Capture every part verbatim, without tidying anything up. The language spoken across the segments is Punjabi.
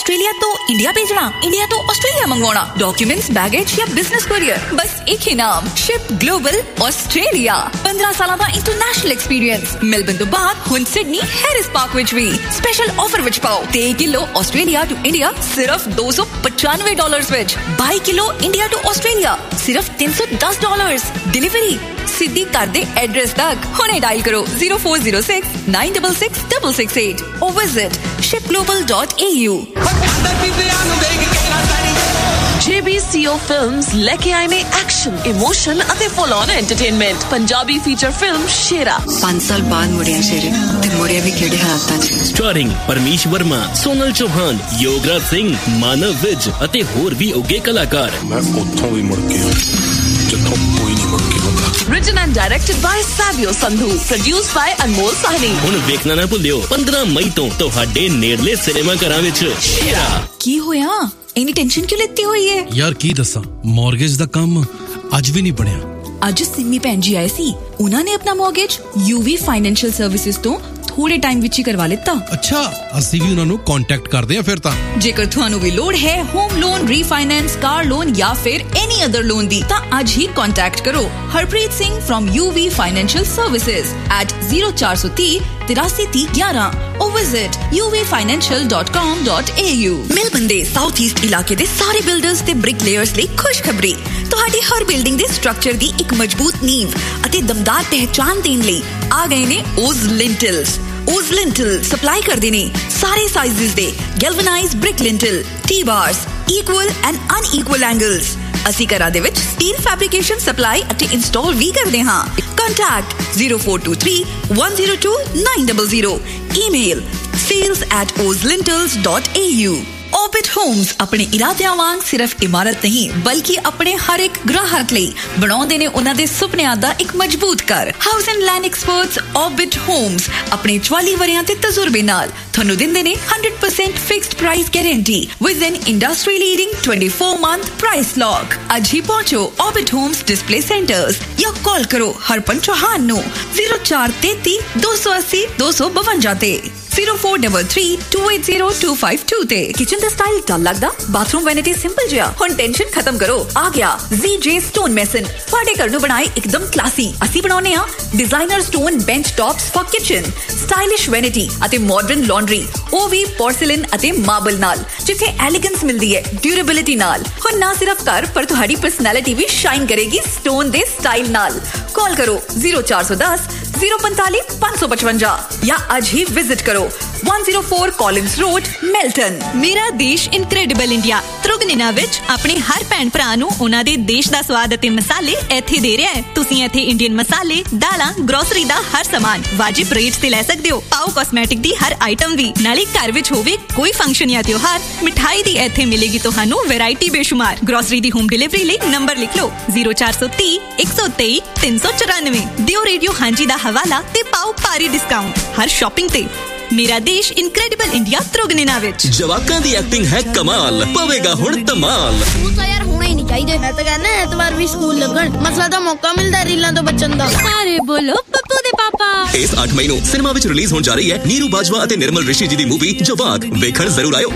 ऑस्ट्रेलिया तो इंडिया भेजना, इंडिया तो ऑस्ट्रेलिया मंगवाना, डॉक्यूमेंट्स, बैगेज या बिजनेस कुरियर, बस एक ही नाम, शिप ग्लोबल ऑस्ट्रेलिया। पंद्रह साल का इंटरनेशनल एक्सपीरियंस। मेलबर्न तो बाद हुन सिडनी हैरिस पार्क विच भी स्पेशल ऑफर विच पाओ ते किलो ऑस्ट्रेलिया टू इंडिया सिर्फ दो सौ पचानवे dollars which, by kilo India to Australia सिर्फ तीन सौ दस डॉलर्स। डिलीवरी सीधी कर दे एड्रेस तक। हुने डायल करो zero four zero six nine six six six six eight or visit ship global dot a u। J B C O Films लेके आए ने एक्शन, इमोशन ਅਤੇ full on entertainment Punjabi feature film शेरा। पांच साल बाद मुड़िया शेरे ते मुड़िया भी केड़े हालातां च। स्टारिंग परमीश वर्मा, सोनल चौहान, योगराज सिंह, मानव विज ਅਤੇ ਹੋਰ ਵੀ ਉੱਗੇ ਕਲਾਕਾਰ। मैं ਉੱਥੋਂ ਵੀ ਮੁੜ ਕੇ ਜਿੱਥੋਂ ਕੋਈ ਨਹੀਂ ਮੁੜ ਕੇ ਹੁੰਦਾ। Written and directed by Savio Sandhu, produced by Anmol Sahni। ਹੁਣ ਵੇਖਣਾ ਨਾ ਭੁੱਲਿਓ ਪੰਦਰਾਂ ਮਈ ਤੋਂ ਤੁਹਾਡੇ ਨੇੜਲੇ ਸਿਨੇਮਾ ਘਰਾਂ ਵਿੱਚ ਸ਼ੇਰਾ। ਕੀ ਹੋਇਆ? ਇੰਨੀ ਟੈਨਸ਼ਨ ਕਿਉਂ ਲੈਤੀ ਹੋਈ ਹੈ? ਯਾਰ ਕੀ ਦੱਸਾਂ, ਮਾਰਗੇਜ ਦਾ ਕੰਮ ਅੱਜ ਵੀ ਨਹੀਂ ਬਣਿਆ। ਅੱਜ ਸਿੰਮੀ ਭੈਣ ਜੀ ਆਏ ਸੀ, ਉਹਨਾਂ ਨੇ ਆਪਣਾ ਮਾਰਗੇਜ ਯੂਵੀ ਫਾਈਨੈਂਸ਼ੀਅਲ ਸਰਵਿਸਿਜ਼ ਤੋਂ ਥੋੜੇ ਟਾਈਮ ਵਿੱਚ ਹੀ ਕਰਵਾ ਲਿੱਤਾ। ਅੱਛਾ, ਅਸੀਂ ਵੀ ਉਹਨਾਂ ਨੂੰ ਕੰਟੈਕਟ ਕਰਦੇ ਹਾਂ ਫਿਰ ਤਾਂ। ਜੇਕਰ ਤੁਹਾਨੂੰ ਵੀ ਲੋੜ ਹੈ home loan, refinance, car loan ਜਾਂ ਫਿਰ ਐਨੀ ਅਦਰ ਲੋਨ ਦੀ, ਤਾਂ ਅੱਜ ਹੀ ਕੰਟੈਕਟ ਕਰੋ Harpreet Singh firm UV financial services at zero four three three three three one one or visit u v financial dot com dot a u। ਮਿਲਬਨ ਦੇ ਸਾਊਥ ਈਸਟ ਇਲਾਕੇ ਦੇ ਸਾਰੇ ਬਿਲਡਰਸ ਤੇ ਬ੍ਰਿਕਲੇਅਰਸ ਲਈ ਖੁਸ਼ਖਬਰੀ। ਤੁਹਾਡੀ ਹਰ ਬਿਲਡਿੰਗ ਦੇ ਸਟਰਕਚਰ ਦੀ ਇੱਕ ਮਜ਼ਬੂਤ ਨੀਂਵ ਅਤੇ ਦਮਦਾਰ ਪਹਿਚਾਨ ਦੇਣ ਲਈ ਆ ਗਏ ਨੇ ਓਜ਼ ਲਿੰਟਲਸ। ਓਜ਼ ਲਿੰਟਲ ਸਪਲਾਈ ਕਰਦੇ ਨੇ ਸਾਰੇ ਸਾਈਜ਼ਸ ਦੇ ਗੈਲਵਨਾਈਜ਼ਡ brick ਲਿੰਟਲ, T ਬਾਰਸ, equal and ਅਨਇਕੁਅਲ angles. ਅਸੀਂ ਘਰਾਂ ਦੇ ਵਿੱਚ ਸਟੀਲ ਫੈਬਰਿਕੇਸ਼ਨ ਸਪਲਾਈ ਅਤੇ ਇੰਸਟਾਲ ਵੀ ਕਰਦੇ ਹਾਂ। Contact zero four two three one zero two nine zero zero। Email sales at ozlintels dot a u। Orbit Homes ਆਪਣੇ ਇਰਾਦਿਆਂ ਵਾਂਗ ਸਿਰਫ ਇਮਾਰਤ ਨਹੀਂ ਬਲਕਿ ਆਪਣੇ ਹਰ ਇੱਕ ਗ੍ਰਾਹਕ ਲਈ ਬਣਾਉਂਦੇ ਨੇ ਉਹਨਾਂ ਦੇ ਸੁਪਨਿਆਂ ਦਾ ਇੱਕ ਮਜ਼ਬੂਤ ਘਰ। House and land experts Orbit Homes ਆਪਣੇ ਚੁਆਲੀ ਵਰਿਆਂ ਤੇ ਤਜਰਬੇ ਨਾਲ ਤੁਹਾਨੂੰ ਦਿੰਦੇ ਨੇ one hundred percent fixed price guarantee with N industry leading twenty-four month price lock. ਅੱਜ ਹੀ ਪਹੁੰਚੋ Orbit Homes ਡਿਸਪਲੇ ਸੈਂਟਰਸ ਜਾਂ ਕਾਲ ਕਰੋ ਹਰਪਨ ਚੌਹਾਨ ਨੂੰ zero four three three two eight zero two two two five ਤੇ zero four three three two eight zero two five two ਤੇ। ਕਿਚਨ ਦਾ ਸਟਾਈਲ ਡਲ ਲੱਗਦਾ, ਬਾਥਰੂਮ ਵੈਨਿਟੀ ਸਿੰਪਲ ਜਿਹਾ, ਹੁਣ ਟੈਨਸ਼ਨ ਖਤਮ ਕਰੋ। ਆ ਗਿਆ Z J Stone Mason, ਤੁਹਾਡੇ ਘਰ ਨੂੰ ਬਣਾਏ ਇੱਕਦਮ ਕਲਾਸੀ। ਅਸੀਂ ਬਣਾਉਨੇ ਆ designer stone bench tops for kitchen, stylish vanity ਅਤੇ ਮਾਡਰਨ ਲਾਂਡਰੀ, ਉਹ ਵੀ ਪੋਰਸਲਿਨ ਅਤੇ ਮਾਰਬਲ ਨਾਲ, ਜਿੱਥੇ ਐਲੀਗੈਂਸ ਮਿਲਦੀ ਹੈ ਡਿਊਰੇਬਿਲਿਟੀ ਨਾਲ। ਹੁਣ ਨਾ ਸਿਰਫ ਘਰ ਪਰ ਤੁਹਾਡੀ ਪਰਸਨੈਲਿਟੀ ਵੀ ਸ਼ਾਈਨ ਕਰੇਗੀ ਸਟੋਨ ਦੇ ਸਟਾਈਲ ਨਾਲ। ਕਾਲ ਕਰੋ zero four one zero zero four five five five five ਜਾਂ ਅੱਜ ਹੀ ਵਿਜ਼ਿਟ ਕਰੋ one oh four Collins Road, Melton। ਮੇਰਾ ਦੇਸ਼ ਇਨਕ੍ਰੈਡੀਬਲ ਇੰਡੀਆ ਤ੍ਰਿਗੁਨੀਨਾ ਵਿੱਚ ਆਪਣੇ ਹਰ ਭੈਣ ਭਰਾ ਨੂੰ ਉਹਨਾਂ ਦੇ ਦੇਸ਼ ਦਾ ਸਵਾਦ ਅਤੇ ਮਸਾਲੇ ਇੱਥੇ ਦੇ ਰਿਹਾ ਹੈ। ਤੁਸੀਂ ਇੱਥੇ ਇੰਡੀਅਨ ਮਸਾਲੇ, ਦਾਲਾਂ, ਗਰੋਸਰੀ ਦਾ ਹਰ ਸਾਮਾਨ ਵਾਜਿਬ ਰੇਟ ਤੇ ਲੈ ਸਕਦੇ ਹੋ। ਪਾਓ ਕਾਸਮੈਟਿਕ ਦੀ ਹਰ ਆਈਟਮ ਵੀ, ਨਾਲੇ ਘਰ ਵਿੱਚ ਹੋਵੇ ਕੋਈ ਫੰਕਸ਼ਨ ਜਾਂ ਤਿਉਹਾਰ, ਮਿਠਾਈ ਦੀ ਇੱਥੇ ਮਿਲੇਗੀ ਤੁਹਾਨੂੰ ਵੈਰਾਈਟੀ ਬੇਸ਼ੁਮਾਰ। ਗਰੋਸਰੀ ਦੀ ਹੋਮ ਡਿਲੀਵਰੀ ਲਈ ਨੰਬਰ ਲਿਖ ਲਓ zero four three one two three three four nine। ਦਿਓ ਰੇਡੀਓ ਹਾਂਜੀ ਦਾ ਹਵਾਲਾ ਤੇ ਪਾਓ ਭਾਰੀ ਡਿਸਕਾਊਂਟ ਹਰ ਸ਼ਾਪਿੰਗ ਤੇ। ਮੇਰਾ ਦੇਸ਼ ਇਨਕ੍ਰੈਡੀਬਲ ਇੰਡੀਆ ਤ੍ਰਿਗੁਨੀਨਾ ਵਿੱਚ। ਜਵਾਕਾਂ ਦੀ ਐਕਟਿੰਗ ਹੈ ਕਮਾਲ, ਪਵੇਗਾ ਹੁਣ ਧਮਾਲ। ਸਕੂਲ ਤਾਂ ਯਾਰ ਹੋਣਾ ਹੀ ਨਹੀਂ ਚਾਹੀਦੇ। ਮੈਂ ਤਾਂ ਕਹਿੰਦਾ ਐਤਵਾਰ ਵੀ ਸਕੂਲ ਲੱਗਣ, ਮਸਲਾ ਤਾਂ ਮੌਕਾ ਮਿਲਦਾ ਰੀਲਾਂ ਤੋਂ ਬਚਣ ਦਾ। ਅਰੇ ਬੋਲੋ ਪੱਪੂ ਦੇ ਪਾਪਾ। ਇਸ ਅੱਠ ਮਈ ਨੂੰ ਸਿਨੇਮਾ ਵਿੱਚ ਰਿਲੀਜ਼ ਹੋਣ ਜਾ ਰਹੀ ਹੈ ਨੀਰੂ ਬਾਜਵਾ ਅਤੇ ਨਿਰਮਲ ਰਿਸ਼ੀ ਜੀ ਦੀ ਮੂਵੀ ਜਵਾਕ। ਵੇਖਣ ਜ਼ਰੂਰ ਆਇਓ।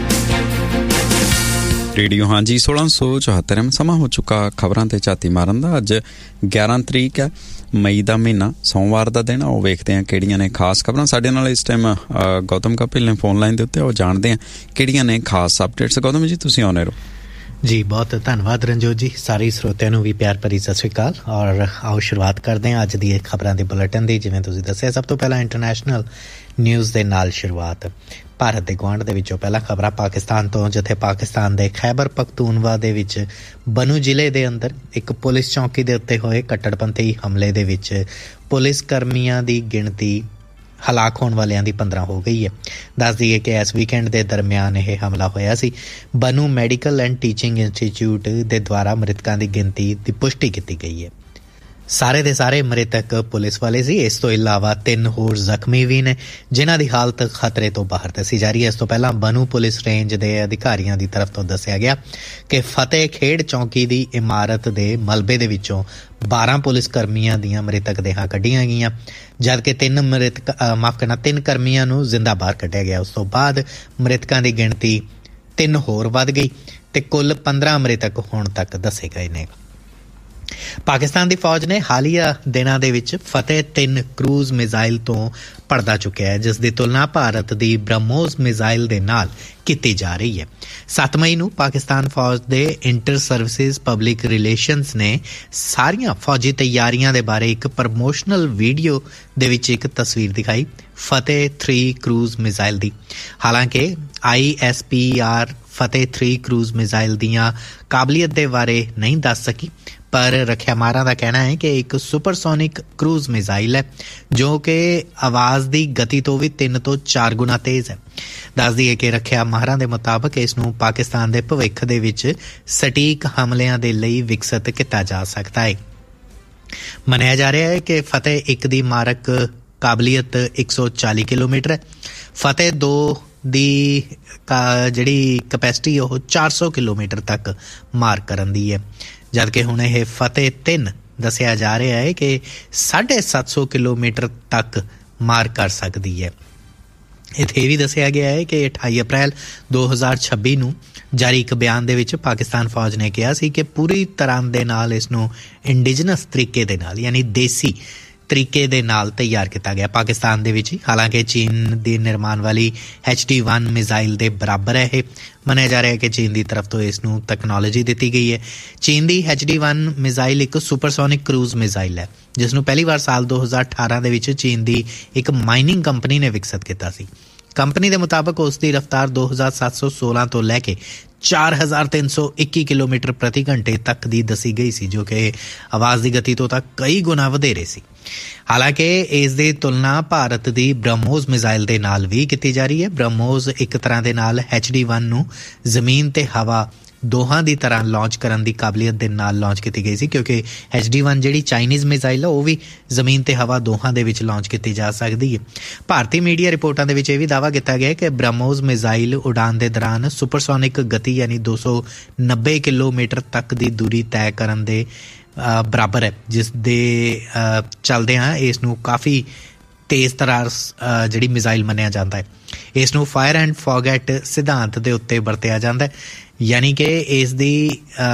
ਰੇਡੀਓ ਹਾਂਜੀ सोलह सौ चौहत्तर ਸਮਾਂ ਹੋ ਚੁੱਕਾ ਖਬਰਾਂ ਤੇ ਝਾਤੀ ਮਾਰਨ ਦਾ। ਅੱਜ ਗਿਆਰਾਂ ਤਰੀਕ ਹੈ ਮਈ ਦਾ ਮਹੀਨਾ, ਸੋਮਵਾਰ ਦਾ ਦਿਨ। ਉਹ ਵੇਖਦੇ ਹਾਂ ਕਿਹੜੀਆਂ ਨੇ ਖਾਸ ਖਬਰਾਂ। ਸਾਡੇ ਨਾਲ ਇਸ ਟਾਈਮ ਗੌਤਮ ਕਪਿਲ ਨੇ ਫੋਨ ਲਾਈਨ ਦੇ ਉੱਤੇ, ਉਹ ਜਾਣਦੇ ਹਾਂ ਕਿਹੜੀਆਂ ਨੇ ਖਾਸ ਅਪਡੇਟਸ। ਗੌਤਮ ਜੀ ਤੁਸੀਂ ਆਉਣੇ ਰਹੋ। ਜੀ ਬਹੁਤ ਧੰਨਵਾਦ ਰਣਜੋਤ ਜੀ। ਸਾਰੇ ਸਰੋਤਿਆਂ ਨੂੰ ਵੀ ਪਿਆਰ ਭਰੀ ਸਤਿ ਸ਼੍ਰੀ ਅਕਾਲ। ਔਰ ਆਓ ਸ਼ੁਰੂਆਤ ਕਰਦੇ ਹਾਂ ਅੱਜ ਦੀ ਇਹ ਖਬਰਾਂ ਦੇ ਬੁਲੇਟਿਨ ਦੀ। ਜਿਵੇਂ ਤੁਸੀਂ ਦੱਸਿਆ, ਸਭ ਤੋਂ ਪਹਿਲਾਂ ਇੰਟਰਨੈਸ਼ਨਲ ਨਿਊਜ਼ ਦੇ ਨਾਲ ਸ਼ੁਰੂਆਤ। ਭਾਰਤ ਦੇ ਗੁਆਂਢ ਦੇ ਵਿੱਚੋਂ ਪਹਿਲਾਂ ਖਬਰਾਂ ਪਾਕਿਸਤਾਨ ਤੋਂ, ਜਿੱਥੇ ਪਾਕਿਸਤਾਨ ਦੇ ਖੈਬਰ ਪਖਤੂਨਵਾ ਦੇ ਵਿੱਚ ਬਨੂ ਜ਼ਿਲ੍ਹੇ ਦੇ ਅੰਦਰ ਇੱਕ ਪੁਲਿਸ ਚੌਕੀ ਦੇ ਉੱਤੇ ਹੋਏ ਕੱਟੜਪੰਥੀ ਹਮਲੇ ਦੇ ਵਿੱਚ ਪੁਲਿਸ ਕਰਮੀਆਂ ਦੀ ਗਿਣਤੀ ਹਲਾਕ ਹੋਣ ਵਾਲਿਆਂ ਦੀ ਪੰਦਰਾਂ ਹੋ ਗਈ ਹੈ। ਦੱਸ ਦਈਏ ਕਿ ਇਸ ਵੀਕਐਂਡ ਦੇ ਦਰਮਿਆਨ ਇਹ ਹਮਲਾ ਹੋਇਆ ਸੀ। ਬਨੂ ਮੈਡੀਕਲ ਐਂਡ ਟੀਚਿੰਗ ਇੰਸਟੀਚਿਊਟ ਦੇ ਦੁਆਰਾ ਮ੍ਰਿਤਕਾਂ ਦੀ ਗਿਣਤੀ ਦੀ ਪੁਸ਼ਟੀ ਕੀਤੀ ਗਈ ਹੈ। ਸਾਰੇ ਦੇ ਸਾਰੇ ਮ੍ਰਿਤਕ ਪੁਲਿਸ ਵਾਲੇ ਸੀ। ਇਸ ਤੋਂ ਇਲਾਵਾ ਤਿੰਨ ਹੋਰ ਜ਼ਖਮੀ ਵੀ ਨੇ, ਜਿਨ੍ਹਾਂ ਦੀ ਹਾਲਤ ਖਤਰੇ ਤੋਂ ਬਾਹਰ ਦੱਸੀ ਜਾ ਰਹੀ ਹੈ। ਇਸ ਤੋਂ ਪਹਿਲਾਂ ਬਨੂ ਪੁਲਿਸ ਰੇਂਜ ਦੇ ਅਧਿਕਾਰੀਆਂ ਦੀ ਤਰਫ ਤੋਂ ਦੱਸਿਆ ਗਿਆ ਕਿ ਫਤਿਹ ਖੇਡ ਚੌਂਕੀ ਦੀ ਇਮਾਰਤ ਦੇ ਮਲਬੇ ਦੇ ਵਿੱਚੋਂ ਬਾਰਾਂ ਪੁਲਿਸ ਕਰਮੀਆਂ ਦੀਆਂ ਮ੍ਰਿਤਕ ਦੇਹਾਂ ਕੱਢੀਆਂ ਗਈਆਂ, ਜਦਕਿ ਤਿੰਨ ਮ੍ਰਿਤਕ ਮਾਫ ਕਰਨਾ ਤਿੰਨ ਕਰਮੀਆਂ ਨੂੰ ਜ਼ਿੰਦਾ ਬਾਹਰ ਕੱਢਿਆ ਗਿਆ। ਉਸ ਤੋਂ ਬਾਅਦ ਮ੍ਰਿਤਕਾਂ ਦੀ ਗਿਣਤੀ ਤਿੰਨ ਹੋਰ ਵੱਧ ਗਈ ਤੇ ਕੁੱਲ ਪੰਦਰਾਂ ਮ੍ਰਿਤਕ ਹੋਣ ਤੱਕ ਦੱਸੇ ਗਏ ਨੇ। ਪਾਕਿਸਤਾਨ ਦੀ ਫੌਜ ਨੇ ਹਾਲੀਆ ਦਿਨਾਂ ਦੇ ਵਿੱਚ ਫਤਿਹ ਤਿੰਨ ਕਰੂਜ਼ ਮਿਜ਼ਾਈਲ ਤੋਂ ਪਰਦਾ ਚੁੱਕਿਆ ਹੈ, ਜਿਸ ਦੀ ਤੁਲਨਾ ਭਾਰਤ ਦੀ ਬ੍ਰਹਮੋਸ ਮਿਜ਼ਾਈਲ ਦੇ ਨਾਲ ਕੀਤੀ ਜਾ ਰਹੀ ਹੈ। ਸੱਤ ਮਈ ਨੂੰ ਪਾਕਿਸਤਾਨ ਫੌਜ ਦੇ ਇੰਟਰ ਸਰਵਿਸਿਜ਼ ਪਬਲਿਕ ਰਿਲੇਸ਼ਨਸ ਨੇ ਸਾਰੀਆਂ ਫੌਜੀ ਤਿਆਰੀਆਂ ਦੇ ਬਾਰੇ ਇੱਕ ਪ੍ਰਮੋਸ਼ਨਲ ਵੀਡੀਓ ਦੇ ਵਿੱਚ ਇੱਕ ਤਸਵੀਰ ਦਿਖਾਈ ਫਤਿਹ ਥ੍ਰੀ ਕਰੂਜ਼ ਮਿਜ਼ਾਈਲ ਦੀ। ਹਾਲਾਂਕਿ I S P R Fateh three cruise missile ਦੀਆਂ ਕਾਬਲੀਅਤ ਦੇ ਬਾਰੇ ਨਹੀਂ ਦੱਸ ਸਕੀ, ਪਰ ਰੱਖਿਆ ਮਾਹਰਾਂ ਦਾ ਕਹਿਣਾ ਹੈ ਕਿ ਇੱਕ ਸੁਪਰਸੋਨਿਕ ਕਰੂਜ਼ ਮਿਜ਼ਾਈਲ ਹੈ ਜੋ ਕਿ ਆਵਾਜ਼ ਦੀ ਗਤੀ ਤੋਂ ਵੀ ਤਿੰਨ ਤੋਂ ਚਾਰ ਗੁਣਾ ਤੇਜ਼ ਹੈ। ਦੱਸ ਦਈਏ ਕਿ ਰੱਖਿਆ ਮਾਹਰਾਂ ਦੇ ਮੁਤਾਬਕ ਇਸ ਨੂੰ ਪਾਕਿਸਤਾਨ ਦੇ ਭਵਿੱਖ ਦੇ ਵਿੱਚ ਸਟੀਕ ਹਮਲਿਆਂ ਦੇ ਲਈ ਵਿਕਸਿਤ ਕੀਤਾ ਜਾ ਸਕਦਾ ਹੈ। ਮੰਨਿਆ ਜਾ ਰਿਹਾ ਹੈ ਕਿ ਫਤਿਹ ਇੱਕ ਦੀ ਮਾਰਕ ਕਾਬਲੀਅਤ ਇੱਕ ਸੌ ਚਾਲੀ ਕਿਲੋਮੀਟਰ ਹੈ। ਫਤਿਹ ਦੋ ਦੀ ਜਿਹੜੀ ਕਪੈਸਿਟੀ ਉਹ ਚਾਰ ਸੌ ਕਿਲੋਮੀਟਰ ਤੱਕ ਮਾਰ ਕਰਨ ਦੀ ਹੈ, ਜਦਕਿ ਹੁਣ ਇਹ ਫਤਿਹ ਤਿੰਨ ਦੱਸਿਆ ਜਾ ਰਿਹਾ ਹੈ ਕਿ ਸਾਢੇ ਸੱਤ ਸੌ ਕਿਲੋਮੀਟਰ ਤੱਕ ਮਾਰ ਕਰ ਸਕਦੀ ਹੈ। ਇੱਥੇ ਇਹ ਵੀ ਦੱਸਿਆ ਗਿਆ ਹੈ ਕਿ ਅਠਾਈ ਅਪ੍ਰੈਲ ਦੋ ਹਜ਼ਾਰ ਛੱਬੀ ਨੂੰ ਜਾਰੀ ਇੱਕ ਬਿਆਨ ਦੇ ਵਿੱਚ ਪਾਕਿਸਤਾਨ ਫੌਜ ਨੇ ਕਿਹਾ ਸੀ ਕਿ ਪੂਰੀ ਤਰ੍ਹਾਂ ਦੇ ਨਾਲ ਇਸ ਨੂੰ ਇੰਡੀਜਨਸ ਤਰੀਕੇ ਦੇ ਨਾਲ ਯਾਨੀ ਦੇਸੀ ਤਰੀਕੇ ਦੇ ਨਾਲ ਤਿਆਰ ਕੀਤਾ ਗਿਆ ਪਾਕਿਸਤਾਨ ਦੇ ਵਿੱਚ। ਹਾਲਾਂਕਿ ਚੀਨ ਦੀ ਨਿਰਮਾਣ ਵਾਲੀ ਐਚ ਡੀ ਵਨ ਮਿਜ਼ਾਈਲ ਦੇ ਬਰਾਬਰ ਹੈ ਇਹ। ਮੰਨਿਆ ਜਾ ਰਿਹਾ ਹੈ ਕਿ ਚੀਨ ਦੀ ਤਰਫ ਤੋਂ ਇਸ ਨੂੰ ਤਕਨਾਲੋਜੀ ਦਿੱਤੀ ਗਈ ਹੈ। ਚੀਨ ਦੀ ਐਚ ਡੀ ਵਨ ਮਿਜ਼ਾਈਲ ਇੱਕ ਸੁਪਰਸੋਨਿਕ ਕਰੂਜ਼ ਮਿਜ਼ਾਈਲ ਹੈ, ਜਿਸ ਨੂੰ ਪਹਿਲੀ ਵਾਰ ਸਾਲ ਦੋ ਹਜ਼ਾਰ ਅਠਾਰਾਂ ਦੇ ਵਿੱਚ ਚੀਨ ਦੀ ਇੱਕ ਮਾਈਨਿੰਗ ਕੰਪਨੀ ਨੇ ਵਿਕਸਿਤ ਕੀਤਾ ਸੀ। ਕੰਪਨੀ ਦੇ ਮੁਤਾਬਕ ਉਸ ਦੀ ਰਫ਼ਤਾਰ ਦੋ ਹਜ਼ਾਰ ਸੱਤ ਸੌ ਸੋਲਾਂ ਤੋਂ ਲੈ ਕੇ ਚਾਰ ਹਜ਼ਾਰ ਤਿੰਨ ਸੌ ਇੱਕੀ ਕਿਲੋਮੀਟਰ ਪ੍ਰਤੀ ਘੰਟੇ ਤੱਕ ਦੀ ਦੱਸੀ ਗਈ ਸੀ, ਜੋ ਕਿ ਆਵਾਜ਼ ਦੀ ਗਤੀ ਤੋਂ ਤਾਂ ਕਈ ਗੁਣਾ ਵਧੇਰੇ ਸੀ। ਹਾਲਾਂਕਿ ਇਸ ਦੀ ਤੁਲਨਾ ਭਾਰਤ ਦੀ ਬ੍ਰਹਮੋਸ ਮਿਜ਼ਾਈਲ ਦੇ ਨਾਲ ਵੀ ਕੀਤੀ ਜਾ ਰਹੀ ਹੈ। ਬ੍ਰਹਮੋਸ ਇੱਕ ਤਰ੍ਹਾਂ ਦੇ ਨਾਲ ਐਚ ਡੀ ਵਨ ਨੂੰ ਜ਼ਮੀਨ ਤੇ ਹਵਾ ਦੋਹਾਂ ਦੀ ਤਰ੍ਹਾਂ ਲਾਂਚ ਕਰਨ ਦੀ ਕਾਬਲੀਅਤ ਦੇ ਨਾਲ ਲਾਂਚ ਕੀਤੀ ਗਈ ਸੀ, ਕਿਉਂਕਿ ਐਚ ਡੀ ਵਨ ਜਿਹੜੀ ਚਾਈਨੀਜ਼ ਮਿਜ਼ਾਈਲ ਆ ਉਹ ਵੀ ਜ਼ਮੀਨ ਤੇ ਹਵਾ ਦੋਹਾਂ ਦੇ ਵਿੱਚ ਲਾਂਚ ਕੀਤੀ ਜਾ ਸਕਦੀ ਹੈ। ਭਾਰਤੀ ਮੀਡੀਆ ਰਿਪੋਰਟਾਂ ਦੇ ਵਿੱਚ ਇਹ ਵੀ ਦਾਅਵਾ ਕੀਤਾ ਗਿਆ ਕਿ ਬ੍ਰਹਮੋਸ ਮਿਜ਼ਾਈਲ ਉਡਾਨ ਦੇ ਦੌਰਾਨ ਸੁਪਰਸੋਨਿਕ ਗਤੀ ਯਾਨੀ ਦੋ ਸੌ ਨੱਬੇ ਕਿਲੋਮੀਟਰ ਤੱਕ ਦੀ ਦੂਰੀ ਤੈਅ ਕਰਨ ਦੇ ਬਰਾਬਰ ਹੈ, ਜਿਸ ਦੇ ਚੱਲਦਿਆਂ ਇਸ ਨੂੰ ਕਾਫੀ ਤੇਜ਼ ਤਰਾਰ ਜਿਹੜੀ ਮਿਜ਼ਾਈਲ ਮੰਨਿਆ ਜਾਂਦਾ ਹੈ। ਇਸ ਨੂੰ ਫਾਇਰ ਐਂਡ ਫੋਰਗੈਟ ਸਿਧਾਂਤ ਦੇ ਉੱਤੇ ਵਰਤਿਆ ਜਾਂਦਾ ਹੈ, ਯਾਨੀ ਕਿ ਇਸ ਦੀ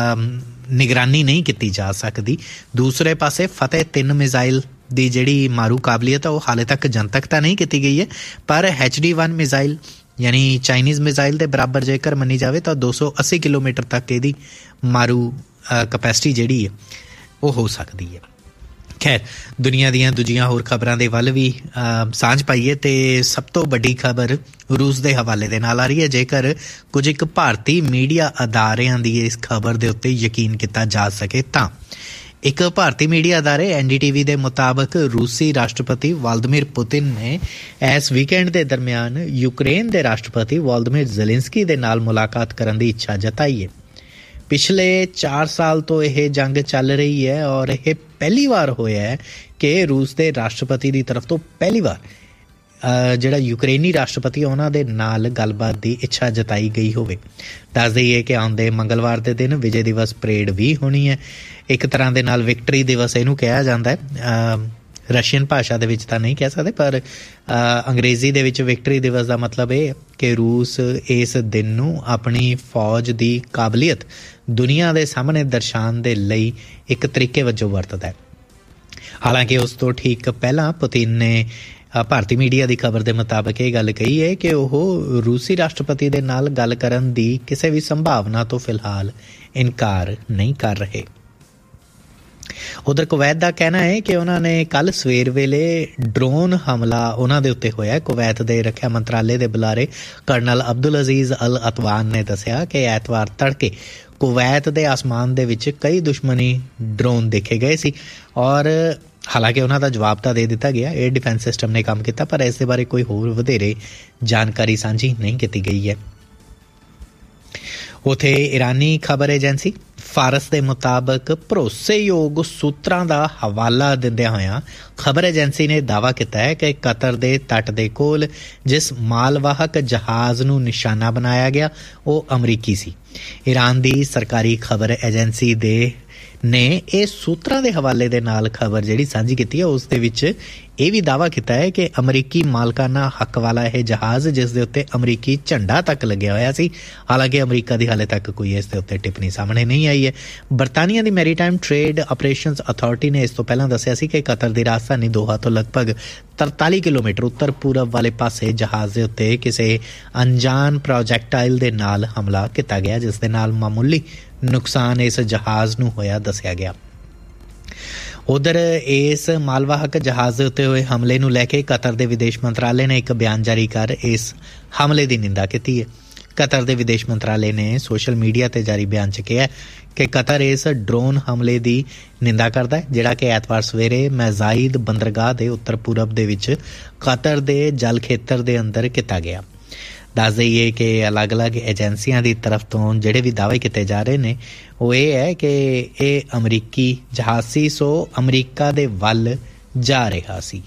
ਨਿਗਰਾਨੀ ਨਹੀਂ ਕੀਤੀ ਜਾ ਸਕਦੀ। ਦੂਸਰੇ ਪਾਸੇ ਫਤਿਹ ਤਿੰਨ ਮਿਜ਼ਾਈਲ ਦੀ ਜਿਹੜੀ ਮਾਰੂ ਕਾਬਲੀਅਤ ਹੈ ਉਹ ਹਾਲੇ ਤੱਕ ਜਨਤਕ ਤਾਂ ਨਹੀਂ ਕੀਤੀ ਗਈ ਹੈ, ਪਰ ਐਚ ਡੀ ਵਨ ਮਿਜ਼ਾਈਲ ਯਾਨੀ ਚਾਈਨੀਜ਼ ਮਿਜ਼ਾਈਲ ਦੇ ਬਰਾਬਰ ਜੇਕਰ ਮੰਨੀ ਜਾਵੇ ਤਾਂ ਦੋ ਸੌ ਅੱਸੀ ਕਿਲੋਮੀਟਰ ਤੱਕ ਇਹਦੀ ਮਾਰੂ ਕਪੈਸਿਟੀ ਜਿਹੜੀ ਹੈ ਉਹ ਹੋ ਸਕਦੀ ਹੈ। ਖੈਰ, ਦੁਨੀਆ ਦੀਆਂ ਦੂਜੀਆਂ ਹੋਰ ਖਬਰਾਂ ਦੇ ਵੱਲ ਵੀ ਸਾਂਝ ਪਾਈਏ ਤੇ ਸਭ ਤੋਂ ਵੱਡੀ ਖਬਰ ਰੂਸ ਦੇ ਹਵਾਲੇ ਦੇ ਨਾਲ ਆ ਰਹੀ ਹੈ। ਜੇਕਰ ਕੁਝ ਇੱਕ ਭਾਰਤੀ ਮੀਡੀਆ ਅਦਾਰਿਆਂ ਦੀ ਇਸ ਖਬਰ ਦੇ ਉੱਤੇ ਯਕੀਨ ਕੀਤਾ ਜਾ ਸਕੇ ਤਾਂ ਇੱਕ ਭਾਰਤੀ ਮੀਡੀਆ ਅਦਾਰੇ ਐਨ ਡੀ ਟੀ ਵੀ ਦੇ ਮੁਤਾਬਕ ਰੂਸੀ ਰਾਸ਼ਟਰਪਤੀ ਵਲਾਦੀਮੀਰ ਪੁਤਿਨ ਨੇ ਇਸ ਵੀਕਐਂਡ ਦੇ ਦਰਮਿਆਨ ਯੂਕਰੇਨ ਦੇ ਰਾਸ਼ਟਰਪਤੀ ਵੋਲੋਦੀਮੀਰ ਜ਼ੈਲੈਂਸਕੀ ਦੇ ਨਾਲ ਮੁਲਾਕਾਤ ਕਰਨ ਦੀ ਇੱਛਾ ਜਤਾਈ ਹੈ। ਪਿਛਲੇ ਚਾਰ ਸਾਲ ਤੋਂ ਇਹ ਜੰਗ ਚੱਲ ਰਹੀ ਹੈ ਔਰ ਇਹ ਪਹਿਲੀ ਵਾਰ ਹੋਇਆ ਹੈ ਕਿ ਰੂਸ ਦੇ ਰਾਸ਼ਟਰਪਤੀ ਦੀ ਤਰਫ ਤੋਂ ਪਹਿਲੀ ਵਾਰ ਜਿਹੜਾ ਯੂਕਰੇਨੀ ਰਾਸ਼ਟਰਪਤੀ ਉਹਨਾਂ ਦੇ ਨਾਲ ਗੱਲਬਾਤ ਦੀ ਇੱਛਾ ਜਤਾਈ ਗਈ ਹੋਵੇ। ਦੱਸ ਦਈਏ ਕਿ ਆਉਂਦੇ ਮੰਗਲਵਾਰ ਦੇ ਦਿਨ ਵਿਜੇ ਦਿਵਸ ਪਰੇਡ ਵੀ ਹੋਣੀ ਹੈ। ਇੱਕ ਤਰ੍ਹਾਂ ਦੇ ਨਾਲ ਵਿਕਟਰੀ ਦਿਵਸ ਇਹਨੂੰ ਕਿਹਾ ਜਾਂਦਾ ਹੈ। ਰਸ਼ੀਅਨ ਭਾਸ਼ਾ ਦੇ ਵਿੱਚ ਤਾਂ ਨਹੀਂ ਕਹਿ ਸਕਦੇ, ਪਰ ਅੰਗਰੇਜ਼ੀ ਦੇ ਵਿੱਚ ਵਿਕਟਰੀ ਦਿਵਸ ਦਾ ਮਤਲਬ ਇਹ ਕਿ ਰੂਸ ਇਸ ਦਿਨ ਨੂੰ ਆਪਣੀ ਫੌਜ ਦੀ ਕਾਬਲੀਅਤ ਦੁਨੀਆ ਦੇ ਸਾਹਮਣੇ ਦਰਸਾਉਣ ਦੇ ਲਈ ਇੱਕ ਤਰੀਕੇ ਵਜੋਂ ਵਰਤਦਾ ਹੈ। ਹਾਲਾਂਕਿ ਉਸ ਤੋਂ ਠੀਕ ਪਹਿਲਾਂ ਪੁਤਿਨ ਨੇ ਭਾਰਤੀ ਮੀਡੀਆ ਦੀ ਖਬਰ ਦੇ ਮੁਤਾਬਕ ਇਹ ਗੱਲ ਕਹੀ ਹੈ ਕਿ ਉਹ ਰੂਸੀ ਰਾਸ਼ਟਰਪਤੀ ਦੇ ਨਾਲ ਗੱਲ ਕਰਨ ਦੀ ਕਿਸੇ ਵੀ ਸੰਭਾਵਨਾ ਤੋਂ ਫਿਲਹਾਲ ਇਨਕਾਰ ਨਹੀਂ ਕਰ ਰਹੇ। ਉਧਰ ਕੁਵੈਤ ਦਾ ਕਹਿਣਾ ਹੈ ਕਿ ਉਹਨਾਂ ਨੇ ਕੱਲ ਸਵੇਰ ਵੇਲੇ ਡਰੋਨ ਹਮਲਾ ਉਹਨਾਂ ਦੇ ਉੱਤੇ ਹੋਇਆ। ਕੁਵੈਤ ਦੇ ਰੱਖਿਆ ਮੰਤਰਾਲੇ ਦੇ ਬੁਲਾਰੇ ਕਰਨਲ ਅਬਦੁਲ ਅਜ਼ੀਜ਼ ਅਲ ਅਤਵਾਨ ਨੇ ਦੱਸਿਆ ਕਿ ਐਤਵਾਰ ਤੜਕੇ ਕੁਵੈਤ ਦੇ ਆਸਮਾਨ ਦੇ ਵਿੱਚ ਕਈ ਦੁਸ਼ਮਣੀ ਡਰੋਨ ਦੇਖੇ ਗਏ ਸੀ ਔਰ ਹਾਲਾਂਕਿ ਉਹਨਾਂ ਦਾ ਜਵਾਬ ਤਾਂ ਦੇ ਦਿੱਤਾ ਗਿਆ, 에ਅਰ ਡਿਫੈਂਸ ਸਿਸਟਮ ਨੇ ਕੰਮ ਕੀਤਾ, ਪਰ ਇਸ ਦੇ ਬਾਰੇ ਕੋਈ ਹੋਰ ਵਧੇਰੇ ਜਾਣਕਾਰੀ ਸਾਂਝੀ ਨਹੀਂ ਕੀਤੀ ਗਈ ਹੈ। ਉੱਥੇ ਇਰਾਨੀ ਖਬਰ ਏਜੰਸੀ ਫਾਰਸ ਦੇ ਮੁਤਾਬਕ ਭਰੋਸੇਯੋਗ ਸੂਤਰਾਂ ਦਾ ਹਵਾਲਾ ਦਿੰਦਿਆਂ ਹੋਇਆਂ ਖਬਰ ਏਜੰਸੀ ਨੇ ਦਾਅਵਾ ਕੀਤਾ ਹੈ ਕਿ ਕਤਰ ਦੇ ਤੱਟ ਦੇ ਕੋਲ ਜਿਸ ਮਾਲਵਾਹਕ ਜਹਾਜ਼ ਨੂੰ ਨਿਸ਼ਾਨਾ ਬਣਾਇਆ ਗਿਆ ਉਹ ਅਮਰੀਕੀ ਸੀ। ਈਰਾਨ ਦੀ ਸਰਕਾਰੀ ਖਬਰ ਏਜੰਸੀ ਦੇ ਨੇ ਇਹ ਸੂਤਰਾਂ ਦੇ ਹਵਾਲੇ ਦੇ ਨਾਲ ਖਬਰ ਜਿਹੜੀ ਸਾਂਝੀ ਕੀਤੀ ਹੈ ਉਸ ਦੇ ਵਿੱਚ ਇਹ ਵੀ ਦਾਅਵਾ ਕੀਤਾ ਹੈ ਕਿ ਅਮਰੀਕੀ ਮਾਲਕਾਨਾ ਹੱਕ ਵਾਲਾ ਇਹ ਜਹਾਜ਼ ਜਿਸ ਦੇ ਉੱਤੇ ਅਮਰੀਕੀ ਝੰਡਾ ਤੱਕ ਲੱਗਿਆ ਹੋਇਆ ਸੀ, ਹਾਲਾਂਕਿ ਅਮਰੀਕਾ ਦੀ ਹਾਲੇ ਤੱਕ ਕੋਈ ਇਸ ਦੇ ਉੱਤੇ ਟਿੱਪਣੀ ਸਾਹਮਣੇ ਨਹੀਂ ਆਈ ਹੈ। ਬਰਤਾਨੀਆ ਦੀ ਮੈਰੀਟਾਈਮ ਟ੍ਰੇਡ ਆਪਰੇਸ਼ਨਸ ਅਥਾਰਟੀ ਨੇ ਇਸ ਤੋਂ ਪਹਿਲਾਂ ਦੱਸਿਆ ਸੀ ਕਿ ਕਤਰ ਦੀ ਰਾਜਧਾਨੀ ਦੋਹਾ ਤੋਂ ਲਗਭਗ ਤਰਤਾਲੀ ਕਿਲੋਮੀਟਰ ਉੱਤਰ ਪੂਰਬ ਵਾਲੇ ਪਾਸੇ ਜਹਾਜ਼ ਦੇ ਉੱਤੇ ਕਿਸੇ ਅਣਜਾਣ ਪ੍ਰੋਜੈਕਟਾਈਲ ਦੇ ਨਾਲ ਹਮਲਾ ਕੀਤਾ ਗਿਆ, ਜਿਸ ਦੇ ਨਾਲ ਮਾਮੂਲੀ ਨੁਕਸਾਨ ਇਸ ਜਹਾਜ਼ ਨੂੰ ਹੋਇਆ ਦੱਸਿਆ ਗਿਆ। ਉਧਰ ਇਸ ਮਾਲਵਾਹਕ ਜਹਾਜ਼ ਦੇ ਉੱਤੇ ਹੋਏ ਹਮਲੇ ਨੂੰ ਲੈ ਕੇ ਕਤਰ ਦੇ ਵਿਦੇਸ਼ ਮੰਤਰਾਲੇ ਨੇ ਇੱਕ ਬਿਆਨ ਜਾਰੀ ਕਰ ਇਸ ਹਮਲੇ ਦੀ ਨਿੰਦਾ ਕੀਤੀ ਹੈ। ਕਤਰ ਦੇ ਵਿਦੇਸ਼ ਮੰਤਰਾਲੇ ਨੇ ਸੋਸ਼ਲ ਮੀਡੀਆ ਤੇ ਜਾਰੀ ਬਿਆਨ 'ਚ ਕਿਹਾ ਕਿ ਕਤਰ ਇਸ ਡਰੋਨ ਹਮਲੇ ਦੀ ਨਿੰਦਾ ਕਰਦਾ ਹੈ ਜਿਹੜਾ ਕਿ ਐਤਵਾਰ ਸਵੇਰੇ ਮੈਜ਼ਾਈਦ ਬੰਦਰਗਾਹ ਦੇ ਉੱਤਰ ਪੂਰਬ ਦੇ ਵਿੱਚ ਕਤਰ ਦੇ ਜਲ ਖੇਤਰ ਦੇ ਅੰਦਰ ਕੀਤਾ ਗਿਆ। ਦੱਸ ਦਈਏ ਕਿ ਅਲੱਗ-ਅਲੱਗ ਏਜੰਸੀਆਂ ਦੀ ਤਰਫ ਤੋਂ ਜਿਹੜੇ ਵੀ ਦਾਅਵੇ ਕੀਤੇ ਜਾ ਰਹੇ ਨੇ ਉਹ ਇਹ ਹੈ ਕਿ ਇਹ ਅਮਰੀਕੀ ਜਹਾਜ਼ ਸੀ, ਸੋ ਅਮਰੀਕਾ ਦੇ ਵੱਲ ਜਾ ਰਿਹਾ ਸੀ।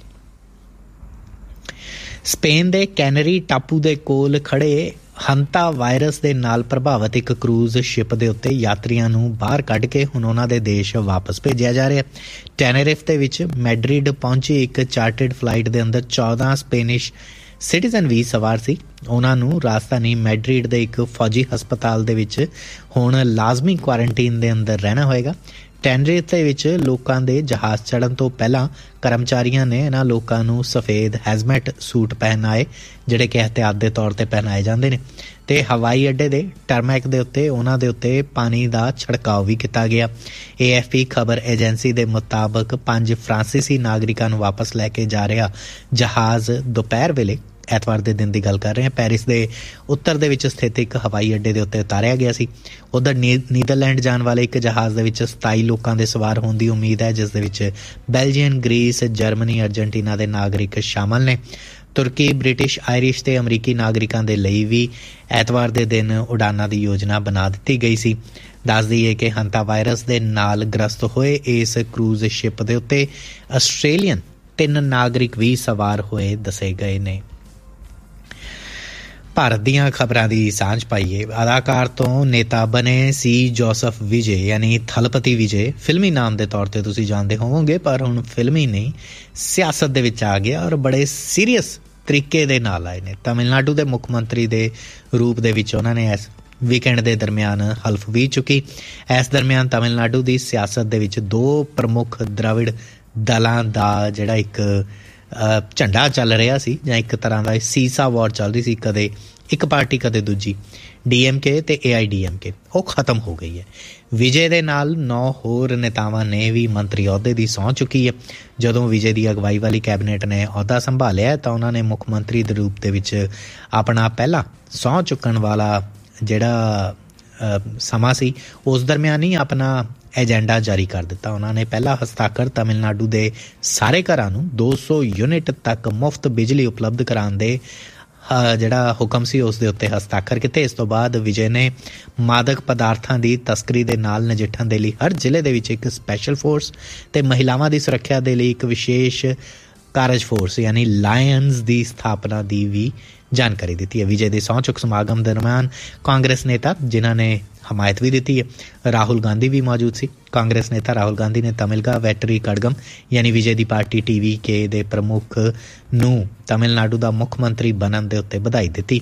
ਸਪੇਨ ਦੇ ਕੈਨਰੀ ਟਾਪੂ ਦੇ ਕੋਲ ਖੜੇ ਹੰਤਾ ਵਾਇਰਸ ਦੇ ਨਾਲ ਪ੍ਰਭਾਵਿਤ ਇੱਕ ਕਰੂਜ਼ ਸ਼ਿਪ ਦੇ ਉੱਤੇ ਯਾਤਰੀਆਂ ਨੂੰ ਬਾਹਰ ਕੱਢ ਕੇ ਹੁਣ ਉਹਨਾਂ ਦੇ ਦੇਸ਼ ਵਾਪਸ ਭੇਜਿਆ ਜਾ ਰਿਹਾ। ਟੈਨਰਿਫ ਦੇ ਵਿੱਚ ਮੈਡਰਿਡ ਪਹੁੰਚੀ ਇੱਕ ਚਾਰਟਰਡ ਫਲਾਈਟ ਦੇ ਅੰਦਰ ਚੌਦਾਂ ਸਪੇਨਿਸ਼ ਸਿਟੀਜ਼ਨ ਵੀ ਸਵਾਰ ਸੀ। ਉਹਨਾਂ ਨੂੰ ਰਾਜਧਾਨੀ ਮੈਡਰਿਡ ਦੇ ਇੱਕ ਫੌਜੀ ਹਸਪਤਾਲ ਦੇ ਵਿੱਚ ਹੁਣ ਲਾਜ਼ਮੀ ਕੁਆਰੰਟੀਨ ਦੇ ਅੰਦਰ ਰਹਿਣਾ ਹੋਏਗਾ। ਟੈਨਰਿਫ ਦੇ ਵਿੱਚ ਲੋਕਾਂ ਦੇ ਜਹਾਜ਼ ਚੜ੍ਹਨ ਤੋਂ ਪਹਿਲਾਂ ਕਰਮਚਾਰੀਆਂ ਨੇ ਇਹਨਾਂ ਲੋਕਾਂ ਨੂੰ ਸਫੇਦ ਹੈਜ਼ਮੈਟ ਸੂਟ ਪਹਿਨਾਏ ਜਿਹੜੇ ਕਿ ਇਹਤਿਆਤ ਦੇ ਤੌਰ ਤੇ ਪਹਿਨਾਏ ਜਾਂਦੇ ਨੇ, ਤੇ ਹਵਾਈ ਅੱਡੇ ਦੇ ਟਰਮੈਕ ਦੇ ਉੱਤੇ ਉਹਨਾਂ ਦੇ ਉੱਤੇ ਪਾਣੀ ਦਾ ਛਿੜਕਾਅ ਵੀ ਕੀਤਾ ਗਿਆ। ਏ ਐਫ ਪੀ ਖਬਰ ਏਜੰਸੀ ਦੇ ਮੁਤਾਬਕ ਪੰਜ ਫਰਾਂਸੀਸੀ ਨਾਗਰਿਕਾਂ ਨੂੰ ਵਾਪਸ ਲੈ ਕੇ ਜਾ ਰਿਹਾ ਜਹਾਜ਼ ਦੁਪਹਿਰ ਵੇਲੇ ਐਤਵਾਰ ਦੇ ਦਿਨ ਦੀ ਗੱਲ ਕਰ ਰਹੇ ਹਾਂ ਪੈਰਿਸ ਦੇ ਉੱਤਰ ਦੇ ਵਿੱਚ ਸਥਿਤ ਇੱਕ ਹਵਾਈ ਅੱਡੇ ਦੇ ਉੱਤੇ ਉਤਾਰਿਆ ਗਿਆ ਸੀ। ਉਧਰ ਨੀਦਰਲੈਂਡ ਜਾਣ ਵਾਲੇ ਇੱਕ ਜਹਾਜ਼ ਦੇ ਵਿੱਚ ਸਤਾਈ ਲੋਕਾਂ ਦੇ ਸਵਾਰ ਹੋਣ ਦੀ ਉਮੀਦ ਹੈ, ਜਿਸ ਦੇ ਵਿੱਚ ਬੈਲਜੀਅਮ, ਗ੍ਰੀਸ, ਜਰਮਨੀ, ਅਰਜਨਟੀਨਾ ਦੇ ਨਾਗਰਿਕ ਸ਼ਾਮਲ ਨੇ। ਤੁਰਕੀ, ਬ੍ਰਿਟਿਸ਼, ਆਇਰਿਸ਼ ਤੇ ਅਮਰੀਕੀ ਨਾਗਰਿਕਾਂ ਦੇ ਲਈ ਵੀ ਐਤਵਾਰ ਦੇ ਦਿਨ ਉਡਾਨਾਂ ਦੀ ਯੋਜਨਾ ਬਣਾ ਦਿੱਤੀ ਗਈ ਸੀ। ਦੱਸ ਦਈਏ ਕਿ ਹੰਤਾ ਵਾਇਰਸ ਦੇ ਨਾਲ ਗ੍ਰਸਤ ਹੋਏ ਇਸ ਕਰੂਜ਼ ਸ਼ਿਪ ਦੇ ਉੱਤੇ ਆਸਟ੍ਰੇਲੀਅਨ ਤਿੰਨ ਨਾਗਰਿਕ ਵੀ ਸਵਾਰ ਹੋਏ ਦੱਸੇ ਗਏ ਨੇ। ਭਾਰਤ ਦੀਆਂ ਖਬਰਾਂ ਦੀ ਸਾਂਝ ਪਾਈਏ। ਅਦਾਕਾਰ ਤੋਂ ਨੇਤਾ ਬਣੇ ਸੀ ਜੋਸਫ ਵਿਜੇ ਯਾਨੀ ਥਲਪਤੀ ਵਿਜੇ, ਫਿਲਮੀ ਨਾਮ ਦੇ ਤੌਰ ਤੇ ਤੁਸੀਂ ਜਾਣਦੇ ਹੋਵੋਗੇ, ਪਰ ਹੁਣ ਫਿਲਮੀ ਨਹੀਂ ਸਿਆਸਤ ਦੇ ਵਿੱਚ ਆ ਗਿਆ ਔਰ ਬੜੇ ਸੀਰੀਅਸ ਤਰੀਕੇ ਦੇ ਨਾਲ ਆਏ ਨੇ। ਤਮਿਲਨਾਡੂ ਦੇ ਮੁੱਖ ਮੰਤਰੀ ਦੇ ਰੂਪ ਦੇ ਵਿੱਚ ਉਹਨਾਂ ਨੇ ਇਸ ਵੀਕਐਂਡ ਦੇ ਦਰਮਿਆਨ ਹਲਫ ਵੀ ਚੁੱਕੀ। ਇਸ ਦਰਮਿਆਨ ਤਮਿਲਨਾਡੂ ਦੀ ਸਿਆਸਤ ਦੇ ਵਿੱਚ ਦੋ ਪ੍ਰਮੁੱਖ ਦ੍ਰਾਵਿੜ ਦਲਾਂ ਦਾ ਜਿਹੜਾ ਇੱਕ ਝੰਡਾ ਚੱਲ ਰਿਹਾ ਸੀ ਜਾਂ ਇੱਕ ਤਰ੍ਹਾਂ ਦਾ ਸੀਸਾ ਵਾਰ ਚੱਲ ਰਹੀ ਸੀ, ਕਦੇ ਇੱਕ ਪਾਰਟੀ ਕਦੇ ਦੂਜੀ, ਡੀ ਐਮ ਕੇ ਤੇ ਏ ਆਈ ਡੀ ਐਮ ਕੇ, ਉਹ ਖਤਮ ਹੋ ਗਈ ਹੈ। ਵਿਜੇ ਦੇ ਨਾਲ ਨੌ ਹੋਰ ਨੇਤਾਵਾਂ ਨੇ ਵੀ ਮੰਤਰੀ ਅਹੁਦੇ ਦੀ ਸਹੁੰ ਚੁੱਕੀ ਹੈ। ਜਦੋਂ ਵਿਜੇ ਦੀ ਅਗਵਾਈ ਵਾਲੀ ਕੈਬਨਿਟ ਨੇ ਅਹੁਦਾ ਸੰਭਾਲਿਆ ਤਾਂ ਉਹਨਾਂ ਨੇ ਮੁੱਖ ਮੰਤਰੀ ਦੇ ਰੂਪ ਦੇ ਵਿੱਚ ਆਪਣਾ ਪਹਿਲਾ ਸਹੁੰ ਚੁੱਕਣ ਵਾਲਾ ਜਿਹੜਾ ਸਮਾਂ ਸੀ ਉਸ ਦਰਮਿਆਨ ਹੀ ਆਪਣਾ ਏਜੰਡਾ ਜਾਰੀ ਕਰ ਦਿੱਤਾ। ਉਹਨਾਂ ਨੇ ਪਹਿਲਾ ਹਸਤਾਖਰ ਤਮਿਲਨਾਡੂ ਦੇ ਸਾਰੇ ਘਰਾਂ ਨੂੰ ਦੋ ਸੌ ਯੂਨਿਟ ਤੱਕ ਮੁਫਤ ਬਿਜਲੀ ਉਪਲਬਧ ਕਰਾਉਣ ਦੇ ਜਿਹੜਾ ਹੁਕਮ ਸੀ ਉਸ ਦੇ ਉੱਤੇ ਹਸਤਾਖਰ ਕੀਤੇ। ਇਸ ਤੋਂ ਬਾਅਦ ਵਿਜੇ ਨੇ ਮਾਦਕ ਪਦਾਰਥਾਂ ਦੀ ਤਸਕਰੀ ਦੇ ਨਾਲ ਨਜਿੱਠਣ ਦੇ ਲਈ ਹਰ ਜ਼ਿਲ੍ਹੇ ਦੇ ਵਿੱਚ ਇੱਕ ਸਪੈਸ਼ਲ ਫੋਰਸ ਤੇ ਮਹਿਲਾਵਾਂ ਦੀ ਸੁਰੱਖਿਆ ਦੇ ਲਈ ਇੱਕ ਵਿਸ਼ੇਸ਼ ਕਾਰਜ ਫੋਰਸ ਯਾਨੀ ਲਾਇਨਸ ਦੀ ਸਥਾਪਨਾ ਦੀ ਵੀ ਜਾਣਕਾਰੀ ਦਿੱਤੀ ਹੈ। ਵਿਜੇ ਦੇ ਸਹੁੰ ਚੁੱਕ ਸਮਾਗਮ ਦਰਮਿਆਨ ਕਾਂਗਰਸ ਨੇਤਾ ਜਿਨ੍ਹਾਂ ਨੇ ਹਮਾਇਤ ਵੀ ਦਿੱਤੀ ਹੈ, ਰਾਹੁਲ ਗਾਂਧੀ ਵੀ ਮੌਜੂਦ ਸੀ। ਕਾਂਗਰਸ ਨੇਤਾ ਰਾਹੁਲ ਗਾਂਧੀ ਨੇ ਤਮਿਲਗਾ ਵੈਟਰੀ ਕੜਗਮ ਯਾਨੀ ਵਿਜੇ ਦੀ ਪਾਰਟੀ ਟੀ ਵੀ ਕੇ ਦੇ ਪ੍ਰਮੁੱਖ ਨੂੰ ਤਮਿਲਨਾਡੂ ਦਾ ਮੁੱਖ ਮੰਤਰੀ ਬਣਨ ਦੇ ਉੱਤੇ ਵਧਾਈ ਦਿੱਤੀ।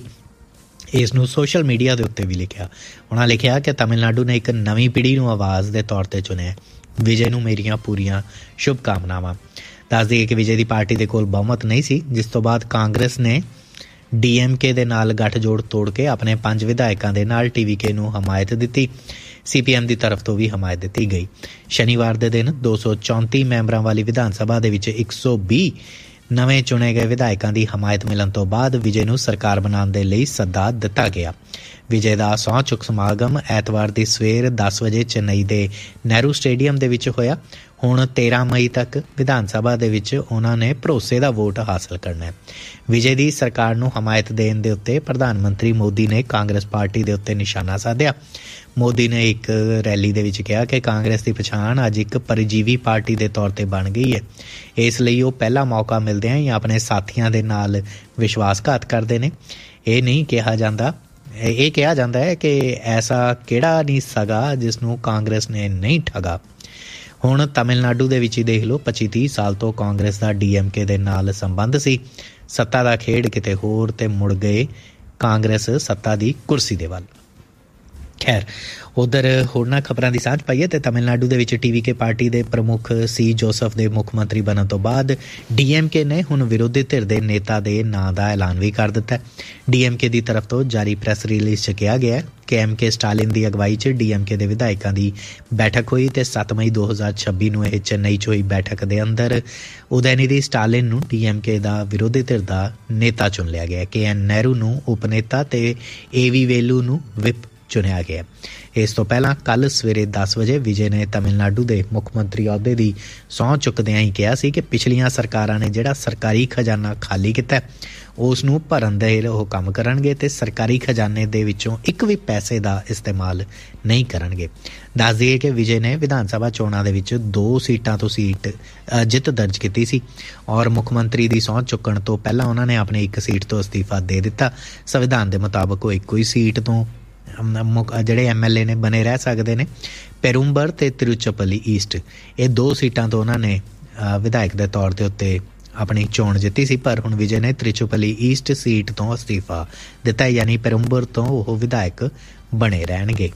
ਇਸ ਨੂੰ ਸੋਸ਼ਲ ਮੀਡੀਆ ਦੇ ਉੱਤੇ ਵੀ ਲਿਖਿਆ। ਉਹਨਾਂ ਲਿਖਿਆ ਕਿ ਤਮਿਲਨਾਡੂ ਨੇ ਇੱਕ ਨਵੀਂ ਪੀੜ੍ਹੀ ਨੂੰ ਆਵਾਜ਼ ਦੇ ਤੌਰ ਤੇ ਚੁਣਿਆ। ਵਿਜੇ ਨੂੰ ਮੇਰੀਆਂ ਪੂਰੀਆਂ ਸ਼ੁਭ ਕਾਮਨਾਵਾਂ। ਦੱਸ ਦਈਏ ਕਿ ਵਿਜੇ ਦੀ ਪਾਰਟੀ ਦੇ ਕੋਲ ਬਹੁਮਤ ਨਹੀਂ ਸੀ, ਜਿਸ ਤੋਂ ਬਾਅਦ ਕਾਂਗਰਸ ਨੇ ਡੀ ਐਮ ਕੇ ਦੇ ਨਾਲ ਗੱਠਜੋੜ ਤੋੜ ਕੇ ਆਪਣੇ ਪੰਜ ਵਿਧਾਇਕਾਂ ਦੇ ਨਾਲ ਟੀ ਵੀ ਕੇ ਨੂੰ ਹਮਾਇਤ ਦਿੱਤੀ। ਸੀ ਪੀ ਐਮ ਦੀ ਤਰਫ ਤੋਂ ਵੀ ਹਮਾਇਤ ਦਿੱਤੀ ਗਈ। ਸ਼ਨੀਵਾਰ ਦੇ ਦਿਨ ਦੋ ਸੌ ਚੌਂਤੀ ਮੈਂਬਰਾਂ ਵਾਲੀ ਵਿਧਾਨ ਸਭਾ ਦੇ ਵਿੱਚ ਇੱਕ ਸੌ ਵੀਹ ਨਵੇਂ ਚੁਣੇ ਗਏ ਵਿਧਾਇਕਾਂ ਦੀ ਹਮਾਇਤ ਮਿਲਣ ਤੋਂ ਬਾਅਦ ਵਿਜੇ ਨੂੰ ਸਰਕਾਰ ਬਣਾਉਣ ਦੇ ਲਈ ਸੱਦਾ ਦਿੱਤਾ ਗਿਆ। ਵਿਜੇ ਦਾ ਸਹੁੰ ਚੁੱਕ ਸਮਾਗਮ ਐਤਵਾਰ ਦੀ ਸਵੇਰ ਦਸ ਵਜੇ ਚੇਨਈ ਦੇ ਨਹਿਰੂ ਸਟੇਡੀਅਮ ਦੇ ਵਿੱਚ ਹੋਇਆ। ਹੁਣ ਤੇਰਾਂ ਮਈ ਤੱਕ ਵਿਧਾਨ ਸਭਾ ਦੇ ਵਿੱਚ ਉਹਨਾਂ ਨੇ ਭਰੋਸੇ ਦਾ ਵੋਟ ਹਾਸਲ ਕਰਨਾ ਹੈ। ਵਿਜੇ ਦੀ ਸਰਕਾਰ ਨੂੰ ਹਮਾਇਤ ਦੇਣ ਦੇ ਉੱਤੇ ਪ੍ਰਧਾਨ ਮੰਤਰੀ ਮੋਦੀ ਨੇ ਕਾਂਗਰਸ ਪਾਰਟੀ ਦੇ ਉੱਤੇ ਨਿਸ਼ਾਨਾ ਸਾਧਿਆ। ਮੋਦੀ ਨੇ ਇੱਕ ਰੈਲੀ ਦੇ ਵਿੱਚ ਕਿਹਾ ਕਿ ਕਾਂਗਰਸ ਦੀ ਪਛਾਣ ਅੱਜ ਇੱਕ ਪਰਜੀਵੀ ਪਾਰਟੀ ਦੇ ਤੌਰ ਤੇ ਬਣ ਗਈ ਹੈ, ਇਸ ਲਈ ਉਹ ਪਹਿਲਾ ਮੌਕਾ ਮਿਲਦਿਆਂ ਹੀ ਆਪਣੇ ਸਾਥੀਆਂ ਦੇ ਨਾਲ ਵਿਸ਼ਵਾਸਘਾਤ ਕਰਦੇ ਨੇ। ਇਹ ਨਹੀਂ ਕਿਹਾ ਜਾਂਦਾ ਇਹ ਕਿਹਾ ਜਾਂਦਾ ਹੈ ਕਿ ਐਸਾ ਕਿਹੜਾ ਨਹੀਂ ਸਗਾ ਜਿਸ ਨੂੰ ਕਾਂਗਰਸ ਨੇ ਨਹੀਂ ਠਗਾ। ਹੁਣ ਤਮਿਲਨਾਡੂ ਦੇ ਵਿੱਚ ਹੀ ਦੇਖ ਲਓ, ਪੱਚੀ ਤੀਹ ਸਾਲ ਤੋਂ ਕਾਂਗਰਸ ਦਾ ਡੀ ਐਮ ਕੇ ਦੇ ਨਾਲ ਸੰਬੰਧ ਸੀ। ਸੱਤਾ ਦਾ ਖੇਡ ਕਿਤੇ ਹੋਰ ਤੇ ਮੁੜ ਗਏ ਕਾਂਗਰਸ ਸੱਤਾ ਦੀ ਕੁਰਸੀ ਦੇ ਵੱਲ। ਖੈਰ, ਉਧਰ ਹੋਰਨਾਂ ਖਬਰਾਂ ਦੀ ਸਾਂਝ ਪਾਈਏ ਤੇ ਤਮਿਲਨਾਡੂ ਦੇ ਵਿੱਚ ਟੀ ਵੀ ਕੇ ਪਾਰਟੀ ਦੇ ਪ੍ਰਮੁੱਖ ਸੀ ਜੋਸਫ ਦੇ ਮੁੱਖ ਮੰਤਰੀ ਬਣਨ ਤੋਂ ਬਾਅਦ ਡੀ ਐਮ ਕੇ ਨੇ ਹੁਣ ਵਿਰੋਧੀ ਧਿਰ ਦੇ ਨੇਤਾ ਦੇ ਨਾਂ ਦਾ ਐਲਾਨ ਵੀ ਕਰ ਦਿੱਤਾ। ਡੀ ਐਮ ਕੇ ਦੀ ਤਰਫ ਤੋਂ ਜਾਰੀ ਪ੍ਰੈਸ ਰਿਲੀਜ਼ 'ਚ ਕਿਹਾ ਗਿਆ ਕਿ ਐਮ ਕੇ ਸਟਾਲਿਨ ਦੀ ਅਗਵਾਈ 'ਚ ਡੀ ਐਮ ਕੇ ਦੇ ਵਿਧਾਇਕਾਂ ਦੀ ਬੈਠਕ ਹੋਈ ਤੇ ਸੱਤ ਮਈ ਦੋ ਹਜ਼ਾਰ ਛੱਬੀ ਨੂੰ ਇਹ ਚੇਨਈ 'ਚ ਹੋਈ ਬੈਠਕ ਦੇ ਅੰਦਰ ਉਦੈਨਿਧੀ ਸਟਾਲਿਨ ਨੂੰ ਡੀ ਐਮ ਕੇ ਦਾ ਵਿਰੋਧੀ ਧਿਰ ਦਾ ਨੇਤਾ ਚੁਣ ਲਿਆ ਗਿਆ। ਕੇ ਐਨ ਨਹਿਰੂ ਨੂੰ ਉਪ ਨੇਤਾ ਤੇ ਏ ਵੀ ਵੇਲੂ ਨੂੰ ਵਿਪ ਚੁਣਿਆ ਗਿਆ। ਇਸ ਤੋਂ ਪਹਿਲਾਂ ਕੱਲ੍ਹ ਸਵੇਰੇ ਦਸ ਵਜੇ ਵਿਜੇ ਨੇ ਤਮਿਲਨਾਡੂ ਦੇ ਮੁੱਖ ਮੰਤਰੀ ਅਹੁਦੇ ਦੀ ਸਹੁੰ ਚੁੱਕਦਿਆਂ ਹੀ ਕਿਹਾ ਸੀ ਕਿ ਪਿਛਲੀਆਂ ਸਰਕਾਰਾਂ ਨੇ ਜਿਹੜਾ ਸਰਕਾਰੀ ਖਜ਼ਾਨਾ ਖਾਲੀ ਕੀਤਾ ਉਸ ਨੂੰ ਭਰਨ ਦੇ ਉਹ ਕੰਮ ਕਰਨਗੇ ਤੇ ਸਰਕਾਰੀ ਖਜ਼ਾਨੇ ਦੇ ਵਿੱਚੋਂ ਇੱਕ ਵੀ ਪੈਸੇ ਦਾ ਇਸਤੇਮਾਲ ਨਹੀਂ ਕਰਨਗੇ। ਦੱਸ ਦਈਏ ਕਿ ਵਿਜੇ ਨੇ ਵਿਧਾਨ ਸਭਾ ਚੋਣਾਂ ਦੇ ਵਿੱਚ ਦੋ ਸੀਟਾਂ ਤੋਂ ਸੀਟ ਜਿੱਤ ਦਰਜ ਕੀਤੀ ਸੀ ਔਰ ਮੁੱਖ ਮੰਤਰੀ ਦੀ ਸਹੁੰ ਚੁੱਕਣ ਤੋਂ ਪਹਿਲਾਂ ਉਹਨਾਂ ਨੇ ਆਪਣੀ ਇੱਕ ਸੀਟ ਤੋਂ ਅਸਤੀਫਾ ਦੇ ਦਿੱਤਾ। ਸੰਵਿਧਾਨ ਦੇ ਮੁਤਾਬਕ ਉਹ ਇੱਕੋ ਹੀ ਸੀਟ ਤੋਂ ਜਿਹੜੇ ਐਮ ਐਲ ਏ ਨੇ ਬਣੇ ਰਹਿ ਸਕਦੇ ਨੇ। ਪੈਰੂੰਬਰ ਤੇ ਤਿਰੂਚਿਰਾਪੱਲੀ ਈਸਟ ਇਹ ਦੋ ਸੀਟਾਂ ਤੋਂ ਉਹਨਾਂ ਨੇ ਵਿਧਾਇਕ ਦੇ ਤੌਰ ਦੇ ਉੱਤੇ ਆਪਣੀ ਚੋਣ ਜਿੱਤੀ ਸੀ, ਪਰ ਹੁਣ ਵਿਜੇ ਨੇ ਤਿਰੂਚਿਰਾਪੱਲੀ ਈਸਟ ਸੀਟ ਤੋਂ ਅਸਤੀਫਾ ਦਿੱਤਾ, ਯਾਨੀ ਪੈਰੂੰਬਰ ਤੋਂ ਉਹ ਵਿਧਾਇਕ ਬਣੇ ਰਹਿਣਗੇ।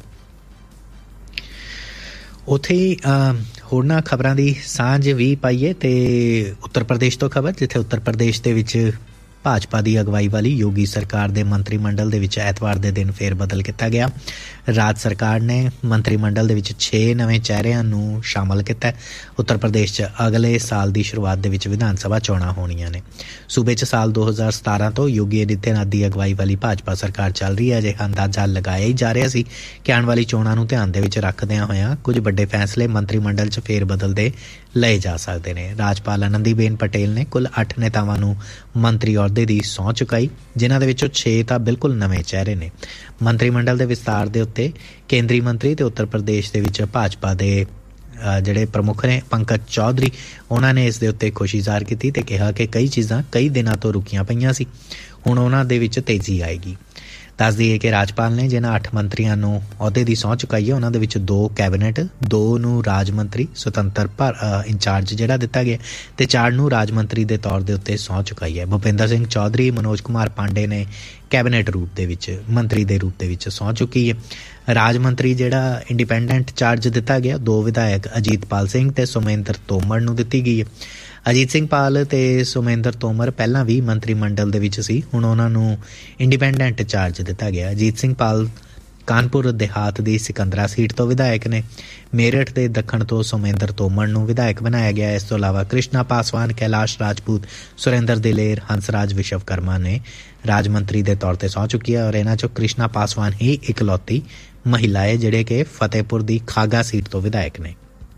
ਉੱਥੇ ਹੀ ਹੋਰਨਾਂ ਖਬਰਾਂ ਦੀ ਸਾਂਝ ਵੀ ਪਾਈਏ ਤੇ ਉੱਤਰ ਪ੍ਰਦੇਸ਼ ਤੋਂ ਖਬਰ, ਜਿੱਥੇ ਉੱਤਰ ਪ੍ਰਦੇਸ਼ ਦੇ ਵਿੱਚ ਭਾਜਪਾ ਦੀ ਅਗਵਾਈ ਵਾਲੀ ਯੋਗੀ ਸਰਕਾਰ ਦੇ ਮੰਤਰੀ ਮੰਡਲ ਦੇ ਵਿੱਚ ਐਤਵਾਰ ਦੇ ਦਿਨ ਫੇਰ ਬਦਲ ਕੀਤਾ ਗਿਆ। ਰਾਜ ਸਰਕਾਰ ਨੇ ਮੰਤਰੀ ਮੰਡਲ ਦੇ ਵਿੱਚ ਛੇ ਨਵੇਂ ਚਿਹਰਿਆਂ ਨੂੰ ਸ਼ਾਮਲ ਕੀਤਾ। ਉੱਤਰ ਪ੍ਰਦੇਸ਼ 'ਚ ਅਗਲੇ ਸਾਲ ਦੀ ਸ਼ੁਰੂਆਤ ਦੇ ਵਿੱਚ ਵਿਧਾਨ ਸਭਾ ਚੋਣਾਂ ਹੋਣੀਆਂ ਨੇ। ਸੂਬੇ 'ਚ ਸਾਲ ਦੋ ਹਜ਼ਾਰ ਸਤਾਰਾਂ ਤੋਂ ਯੋਗੀ ਆਦਿੱਤਿਆਨਾਥ ਦੀ ਅਗਵਾਈ ਵਾਲੀ ਭਾਜਪਾ ਸਰਕਾਰ ਚੱਲ ਰਹੀ ਹੈ। ਅਜਿਹਾ ਅੰਦਾਜ਼ਾ ਲਗਾਇਆ ਹੀ ਜਾ ਰਿਹਾ ਸੀ ਕਿ ਆਉਣ ਵਾਲੀ ਚੋਣਾਂ ਨੂੰ ਧਿਆਨ ਦੇ ਵਿੱਚ ਰੱਖਦਿਆਂ ਹੋਇਆਂ ਕੁਝ ਵੱਡੇ ਫੈਸਲੇ ਮੰਤਰੀ ਮੰਡਲ 'ਚ ਫੇਰ ਬਦਲ ਦੇ ਲਏ ਜਾ ਸਕਦੇ ਨੇ। ਰਾਜਪਾਲ ਆਨੰਦੀਬੇਨ ਪਟੇਲ ਨੇ ਕੁੱਲ ਅੱਠ ਨੇਤਾਵਾਂ ਨੂੰ ਮੰਤਰੀ ਅਹੁਦੇ ਦੀ ਸਹੁੰ ਚੁਕਾਈ, ਜਿਨ੍ਹਾਂ ਦੇ ਵਿੱਚੋਂ ਛੇ ਤਾਂ ਬਿਲਕੁਲ ਨਵੇਂ ਚਿਹਰੇ ਨੇ। ਮੰਤਰੀ ਮੰਡਲ ਦੇ ਵਿਸਤਾਰ ਦੇ ਉੱਤੇ ਕੇਂਦਰੀ ਮੰਤਰੀ ਤੇ ਉੱਤਰ ਪ੍ਰਦੇਸ਼ ਦੇ ਵਿੱਚ ਭਾਜਪਾ ਦੇ ਜਿਹੜੇ ਪ੍ਰਮੁੱਖ ਨੇ ਪੰਕਜ ਚੌਧਰੀ, ਉਹਨਾਂ ਨੇ ਇਸ ਦੇ ਉੱਤੇ ਖੁਸ਼ੀ ਜ਼ਾਹਰ ਕੀਤੀ ਤੇ ਕਿਹਾ ਕਿ ਕਈ ਚੀਜ਼ਾਂ ਕਈ ਦਿਨਾਂ ਤੋਂ ਰੁਕੀਆਂ ਪਈਆਂ ਸੀ, ਹੁਣ ਉਹਨਾਂ ਦੇ ਵਿੱਚ ਤੇਜ਼ੀ ਆਏਗੀ। ਦੱਸ ਦਈਏ ਕਿ ਰਾਜਪਾਲ ਨੇ ਜਿਹਨਾਂ ਅੱਠ ਮੰਤਰੀਆਂ ਨੂੰ ਅਹੁਦੇ ਦੀ ਸਹੁੰ ਚੁਕਾਈ ਹੈ ਉਹਨਾਂ ਦੇ ਵਿੱਚ ਦੋ ਕੈਬਨਿਟ, ਦੋ ਨੂੰ ਰਾਜ ਮੰਤਰੀ ਸੁਤੰਤਰ ਪਰ ਇੰਚਾਰਜ ਜਿਹੜਾ ਦਿੱਤਾ ਗਿਆ ਤੇ ਚਾਰ ਨੂੰ ਰਾਜ ਮੰਤਰੀ ਦੇ ਤੌਰ ਦੇ ਉੱਤੇ ਸਹੁੰ ਚੁਕਾਈ ਹੈ। ਭੁਪਿੰਦਰ ਸਿੰਘ ਚੌਧਰੀ, ਮਨੋਜ ਕੁਮਾਰ ਪਾਂਡੇ ਨੇ ਕੈਬਨਿਟ ਰੂਪ ਦੇ ਵਿੱਚ ਮੰਤਰੀ ਦੇ ਰੂਪ ਦੇ ਵਿੱਚ ਸਹੁੰ ਚੁੱਕੀ ਹੈ। ਰਾਜ ਮੰਤਰੀ ਜਿਹੜਾ ਇੰਡੀਪੈਂਡੈਂਟ ਚਾਰਜ ਦਿੱਤਾ ਗਿਆ ਦੋ ਵਿਧਾਇਕ ਅਜੀਤਪਾਲ ਸਿੰਘ ਤੇ ਸੁਮੇਂਦਰ ਤੋਮਰ ਨੂੰ ਦਿੱਤੀ ਗਈ ਹੈ। ਅਜੀਤ ਸਿੰਘ ਪਾਲ ਤੇ ਸੁਮੇਂਦਰ ਤੋਮਰ ਪਹਿਲਾਂ ਵੀ ਮੰਤਰੀ ਮੰਡਲ ਦੇ ਵਿੱਚ ਸੀ, ਹੁਣ ਉਹਨਾਂ ਨੂੰ ਇੰਡੀਪੈਂਡੈਂਟ ਚਾਰਜ ਦਿੱਤਾ ਗਿਆ। ਅਜੀਤ ਸਿੰਘ ਪਾਲ ਕਾਨਪੁਰ ਦਿਹਾਤ ਦੀ ਸਿਕੰਦਰਾ ਸੀਟ ਤੋਂ ਵਿਧਾਇਕ ਨੇ। ਮੇਰਠ ਦੇ ਦੱਖਣ ਤੋਂ ਸੁਮੇਂਦਰ ਤੋਮਰ ਨੂੰ ਵਿਧਾਇਕ ਬਣਾਇਆ ਗਿਆ। ਇਸ ਤੋਂ ਇਲਾਵਾ ਕ੍ਰਿਸ਼ਨਾ ਪਾਸਵਾਨ, ਕੈਲਾਸ਼ ਰਾਜਪੂਤ, ਸੁਰਿੰਦਰ ਦਿਲੇਰ, ਹੰਸਰਾਜ ਵਿਸ਼ਵਕਰਮਾ ਨੇ ਰਾਜ ਮੰਤਰੀ ਦੇ ਤੌਰ ਤੇ ਸਹੁੰ ਚੁੱਕੀ ਹੈ ਔਰ ਇਹਨਾਂ ਚੋਂ ਕ੍ਰਿਸ਼ਨਾ ਪਾਸਵਾਨ ਹੀ ਇਕਲੌਤੀ ਮਹਿਲਾ ਹੈ ਜਿਹੜੇ ਕਿ ਫਤਿਹਪੁਰ ਦੀ ਖਾਗਾ ਸੀਟ ਤੋਂ ਵਿਧਾਇਕ ਨੇ।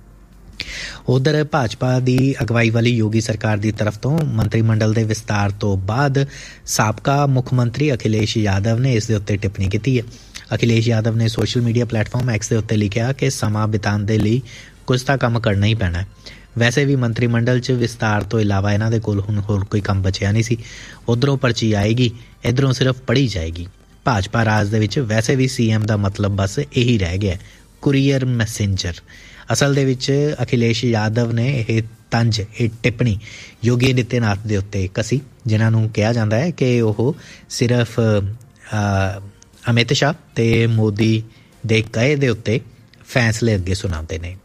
ਉਧਰ ਭਾਜਪਾ ਦੀ ਅਗਵਾਈ ਵਾਲੀ ਯੋਗੀ ਸਰਕਾਰ ਦੀ ਤਰਫ ਤੋਂ ਮੰਤਰੀ ਮੰਡਲ ਦੇ ਵਿਸਤਾਰ ਤੋਂ ਬਾਅਦ ਸਾਬਕਾ ਮੁੱਖ ਮੰਤਰੀ ਅਖਿਲੇਸ਼ ਯਾਦਵ ਨੇ ਇਸ ਦੇ ਉੱਤੇ ਟਿੱਪਣੀ ਕੀਤੀ ਹੈ। ਅਖਿਲੇਸ਼ ਯਾਦਵ ਨੇ ਸੋਸ਼ਲ ਮੀਡੀਆ ਪਲੇਟਫਾਰਮ ਐਕਸ ਦੇ ਉੱਤੇ ਲਿਖਿਆ ਕਿ ਸਮਾਂ ਬਿਤਾਉਣ ਦੇ ਲਈ ਕੁਝ ਤਾਂ ਕੰਮ ਕਰਨਾ ਹੀ ਪੈਣਾ। ਵੈਸੇ ਵੀ ਮੰਤਰੀ ਮੰਡਲ 'ਚ ਵਿਸਤਾਰ ਤੋਂ ਇਲਾਵਾ ਇਹਨਾਂ ਦੇ ਕੋਲ ਹੁਣ ਹੋਰ ਕੋਈ ਕੰਮ ਬਚਿਆ ਨਹੀਂ ਸੀ। ਉੱਧਰੋਂ ਪਰਚੀ ਆਏਗੀ, ਇੱਧਰੋਂ ਸਿਰਫ ਪੜ੍ਹੀ ਜਾਏਗੀ। ਭਾਜਪਾ ਰਾਜ ਦੇ ਵਿੱਚ ਵੈਸੇ ਵੀ ਸੀ ਐਮ ਦਾ ਮਤਲਬ ਬਸ ਇਹੀ ਰਹਿ ਗਿਆ, ਕੁਰੀਅਰ ਮੈਸੇਂਜਰ। ਅਸਲ ਦੇ ਵਿੱਚ ਅਖਿਲੇਸ਼ ਯਾਦਵ ਨੇ ਇਹ ਤੰਜ ਇਹ ਟਿੱਪਣੀ ਯੋਗੀ ਆਦਿੱਤਿਆਨਾਥ ਦੇ ਉੱਤੇ ਕਸੀ, ਜਿਨ੍ਹਾਂ ਨੂੰ ਕਿਹਾ ਜਾਂਦਾ ਹੈ ਕਿ ਉਹ ਸਿਰਫ ਅਮਿਤ ਸ਼ਾਹ ਤੇ ਮੋਦੀ ਦੇ ਕਹੇ ਦੇ ਉੱਤੇ ਫੈਸਲੇ ਅੱਗੇ ਸੁਣਾਉਂਦੇ ਨੇ।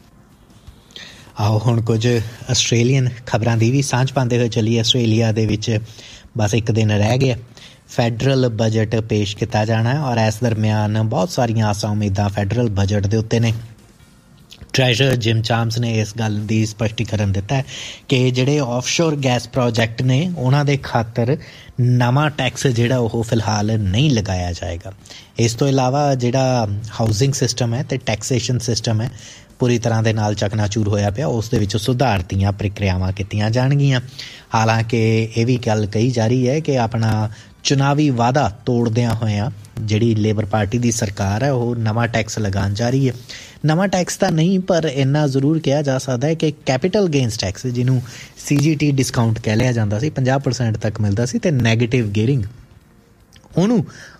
ਆਓ ਹੁਣ ਕੁਝ ਆਸਟ੍ਰੇਲੀਅਨ ਖਬਰਾਂ ਦੀ ਵੀ ਸਾਂਝ ਪਾਉਂਦੇ ਹੋਏ ਚੱਲੀਏ। ਆਸਟ੍ਰੇਲੀਆ ਦੇ ਵਿੱਚ ਬਸ ਇੱਕ ਦਿਨ ਰਹਿ ਗਿਆ, ਫੈਡਰਲ ਬਜਟ ਪੇਸ਼ ਕੀਤਾ ਜਾਣਾ ਔਰ ਇਸ ਦਰਮਿਆਨ ਬਹੁਤ ਸਾਰੀਆਂ ਆਸਾਂ ਉਮੀਦਾਂ ਫੈਡਰਲ ਬਜਟ ਦੇ ਉੱਤੇ ਨੇ। ਟ੍ਰੈਜਰ ਜਿਮ ਚਾਮਸ ਨੇ ਇਸ ਗੱਲ ਦੀ ਸਪਸ਼ਟੀਕਰਨ ਦਿੱਤਾ ਹੈ ਕਿ ਜਿਹੜੇ ਆਫਸ਼ੋਰ ਗੈਸ ਪ੍ਰੋਜੈਕਟ ਨੇ ਉਹਨਾਂ ਦੇ ਖਾਤਰ ਨਵਾਂ ਟੈਕਸ ਜਿਹੜਾ ਉਹ ਫਿਲਹਾਲ ਨਹੀਂ ਲਗਾਇਆ ਜਾਏਗਾ। ਇਸ ਤੋਂ ਇਲਾਵਾ ਜਿਹੜਾ ਹਾਊਸਿੰਗ ਸਿਸਟਮ ਹੈ ਤੇ ਟੈਕਸੇਸ਼ਨ ਸਿਸਟਮ ਹੈ ਪੂਰੀ ਤਰ੍ਹਾਂ ਦੇ ਨਾਲ ਚਕਨਾਚੂਰ ਹੋਇਆ ਪਿਆ, ਉਸ ਦੇ ਵਿੱਚ ਸੁਧਾਰ ਦੀਆਂ ਪ੍ਰਕਿਰਿਆਵਾਂ ਕੀਤੀਆਂ ਜਾਣਗੀਆਂ। ਹਾਲਾਂਕਿ ਇਹ ਵੀ ਗੱਲ ਕਹੀ ਜਾ ਰਹੀ ਹੈ ਕਿ ਆਪਣਾ ਚੁਣਾਵੀ ਵਾਅਦਾ ਤੋੜਦਿਆਂ ਹੋਇਆਂ ਜਿਹੜੀ ਲੇਬਰ ਪਾਰਟੀ ਦੀ ਸਰਕਾਰ ਹੈ ਉਹ ਨਵਾਂ ਟੈਕਸ ਲਗਾਉਣ ਜਾ ਰਹੀ ਹੈ। ਨਵਾਂ ਟੈਕਸ ਤਾਂ ਨਹੀਂ, ਪਰ ਇੰਨਾ ਜ਼ਰੂਰ ਕਿਹਾ ਜਾ ਸਕਦਾ ਹੈ ਕਿ ਕੈਪੀਟਲ ਗੇਨਸ ਟੈਕਸ, ਜਿਹਨੂੰ ਸੀ ਜੀ ਟੀ ਡਿਸਕਾਊਂਟ ਕਹਿ ਲਿਆ ਜਾਂਦਾ ਸੀ, ਪੰਜਾਹ ਪਰਸੈਂਟ ਤੱਕ ਮਿਲਦਾ ਸੀ, ਤੇ ਨੈਗੇਟਿਵ ਗੇਅਰਿੰਗ ਉਹਨੂੰ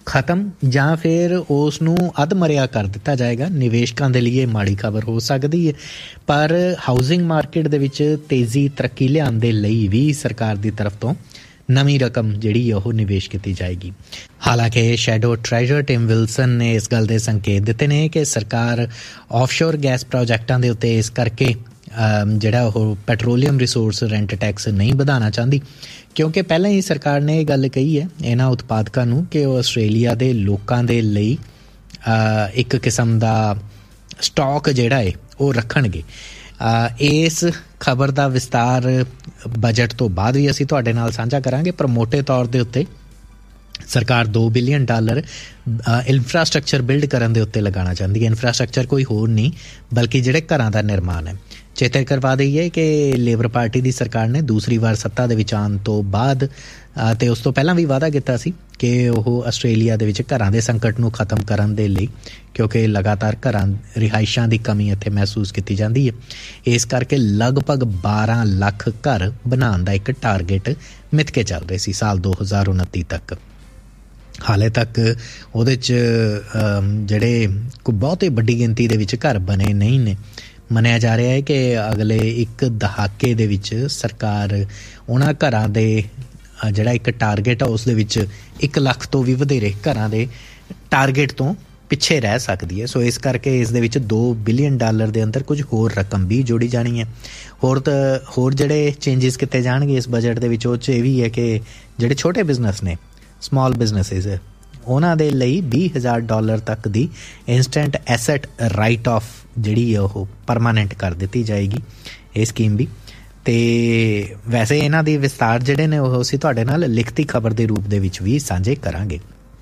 ਖਤਮ ਜਾਂ ਫਿਰ ਉਸ ਨੂੰ ਅੱਧ ਮਰਿਆ ਕਰ ਦਿੱਤਾ ਜਾਏਗਾ। ਨਿਵੇਸ਼ਕਾਂ ਦੇ ਲਈ ਇਹ ਮਾੜੀ ਖਬਰ ਹੋ ਸਕਦੀ ਹੈ, ਪਰ ਹਾਊਸਿੰਗ ਮਾਰਕੀਟ ਦੇ ਵਿੱਚ ਤੇਜ਼ੀ ਤਰੱਕੀ ਲਿਆਉਣ ਦੇ ਲਈ ਵੀ ਸਰਕਾਰ ਦੀ ਤਰਫ ਤੋਂ ਨਵੀਂ ਰਕਮ ਜਿਹੜੀ ਉਹ ਨਿਵੇਸ਼ ਕੀਤੀ ਜਾਏਗੀ। ਹਾਲਾਂਕਿ ਸ਼ੈਡੋ ਟ੍ਰੈਜਰ ਟਿਮ ਵਿਲਸਨ ਨੇ ਇਸ ਗੱਲ ਦੇ ਸੰਕੇਤ ਦਿੱਤੇ ਨੇ ਕਿ ਸਰਕਾਰ ਆਫਸ਼ੋਰ ਗੈਸ ਪ੍ਰੋਜੈਕਟਾਂ ਦੇ ਉੱਤੇ ਇਸ ਕਰਕੇ ਜਿਹੜਾ ਉਹ ਪੈਟਰੋਲੀਅਮ ਰਿਸੋਰਸ ਰੈਂਟ ਟੈਕਸ ਨਹੀਂ ਵਧਾਉਣਾ ਚਾਹੁੰਦੀ, ਕਿਉਂਕਿ ਪਹਿਲਾਂ ਹੀ ਸਰਕਾਰ ਨੇ ਇਹ ਗੱਲ ਕਹੀ ਹੈ ਇਹਨਾਂ ਉਤਪਾਦਕਾਂ ਨੂੰ ਕਿ ਉਹ ਆਸਟ੍ਰੇਲੀਆ ਦੇ ਲੋਕਾਂ ਦੇ ਲਈ ਇੱਕ ਕਿਸਮ ਦਾ ਸਟਾਕ ਜਿਹੜਾ ਹੈ ਉਹ ਰੱਖਣਗੇ। ਇਸ ਖਬਰ ਦਾ ਵਿਸਤਾਰ ਬਜਟ ਤੋਂ ਬਾਅਦ ਵੀ ਅਸੀਂ ਤੁਹਾਡੇ ਨਾਲ ਸਾਂਝਾ ਕਰਾਂਗੇ, ਪਰ ਮੋਟੇ ਤੌਰ ਦੇ ਉੱਤੇ ਸਰਕਾਰ ਦੋ ਬਿਲੀਅਨ ਡਾਲਰ ਇਨਫਰਾਸਟਰਕਚਰ ਬਿਲਡ ਕਰਨ ਦੇ ਉੱਤੇ ਲਗਾਉਣਾ ਚਾਹੁੰਦੀ ਹੈ। ਇਨਫਰਾਸਟਰਕਚਰ ਕੋਈ ਹੋਰ ਨਹੀਂ ਬਲਕਿ ਜਿਹੜੇ ਘਰਾਂ ਦਾ ਨਿਰਮਾਣ ਹੈ। ਚੇਤੇ ਕਰਵਾ ਦਈਏ ਕਿ ਲੇਬਰ ਪਾਰਟੀ ਦੀ ਸਰਕਾਰ ਨੇ ਦੂਸਰੀ ਵਾਰ ਸੱਤਾ ਦੇ ਵਿੱਚ ਆਉਣ ਤੋਂ ਬਾਅਦ ਅਤੇ ਉਸ ਤੋਂ ਪਹਿਲਾਂ ਵੀ ਵਾਅਦਾ ਕੀਤਾ ਸੀ ਕਿ ਉਹ ਆਸਟ੍ਰੇਲੀਆ ਦੇ ਵਿੱਚ ਘਰਾਂ ਦੇ ਸੰਕਟ ਨੂੰ ਖਤਮ ਕਰਨ ਦੇ ਲਈ, ਕਿਉਂਕਿ ਲਗਾਤਾਰ ਘਰਾਂ ਰਿਹਾਇਸ਼ਾਂ ਦੀ ਕਮੀ ਇੱਥੇ ਮਹਿਸੂਸ ਕੀਤੀ ਜਾਂਦੀ ਹੈ, ਇਸ ਕਰਕੇ ਲਗਭਗ ਬਾਰਾਂ ਲੱਖ ਘਰ ਬਣਾਉਣ ਦਾ ਇੱਕ ਟਾਰਗੇਟ ਮਿੱਥ ਕੇ ਚੱਲ ਰਹੇ ਸੀ ਸਾਲ ਦੋ ਹਜ਼ਾਰ ਉਨੱਤੀ ਤੱਕ। ਹਾਲੇ ਤੱਕ ਉਹਦੇ 'ਚ ਜਿਹੜੇ ਕੋਈ ਬਹੁਤੇ ਵੱਡੀ ਗਿਣਤੀ ਦੇ ਵਿੱਚ ਘਰ ਬਣੇ ਨਹੀਂ ਨੇ। ਮੰਨਿਆ ਜਾ ਰਿਹਾ ਹੈ ਕਿ ਅਗਲੇ ਇੱਕ ਦਹਾਕੇ ਦੇ ਵਿੱਚ ਸਰਕਾਰ ਉਹਨਾਂ ਘਰਾਂ ਦੇ ਜਿਹੜਾ ਇੱਕ ਟਾਰਗੇਟ ਆ ਉਸ ਦੇ ਵਿੱਚ ਇੱਕ ਲੱਖ ਤੋਂ ਵੀ ਵਧੇਰੇ ਘਰਾਂ ਦੇ ਟਾਰਗੇਟ ਤੋਂ ਪਿੱਛੇ ਰਹਿ ਸਕਦੀ ਹੈ। ਸੋ ਇਸ ਕਰਕੇ ਇਸ ਦੇ ਵਿੱਚ ਦੋ ਬਿਲੀਅਨ ਡਾਲਰ ਦੇ ਅੰਦਰ ਕੁਝ ਹੋਰ ਰਕਮ ਵੀ ਜੋੜੀ ਜਾਣੀ ਹੈ। ਹੋਰ ਤਾਂ ਹੋਰ ਜਿਹੜੇ ਚੇਂਜਿਸ ਕੀਤੇ ਜਾਣਗੇ ਇਸ ਬਜਟ ਦੇ ਵਿੱਚ ਉਹ 'ਚ ਇਹ ਵੀ ਹੈ ਕਿ ਜਿਹੜੇ ਛੋਟੇ ਬਿਜ਼ਨਸ ਨੇ, ਸਮਾਲ ਬਿਜ਼ਨਸਿਸ, ਉਹਨਾਂ ਦੇ ਲਈ ਵੀਹ ਹਜ਼ਾਰ ਡਾਲਰ ਤੱਕ ਦੀ ਇੰਸਟੈਂਟ ਐਸੈਟ ਰਾਈਟ ਆਫ ਜਿਹੜੀ ਉਹ ਪਰਮਾਨੈਂਟ ਕਰ ਦਿੱਤੀ ਜਾਏਗੀ ਇਹ ਸਕੀਮ ਵੀ। ਅਤੇ ਵੈਸੇ ਇਹਨਾਂ ਦੇ ਵਿਸਤਾਰ ਜਿਹੜੇ ਨੇ ਉਹ ਅਸੀਂ ਤੁਹਾਡੇ ਨਾਲ ਲਿਖਤੀ ਖਬਰ ਦੇ ਰੂਪ ਦੇ ਵਿੱਚ ਵੀ ਸਾਂਝੇ ਕਰਾਂਗੇ।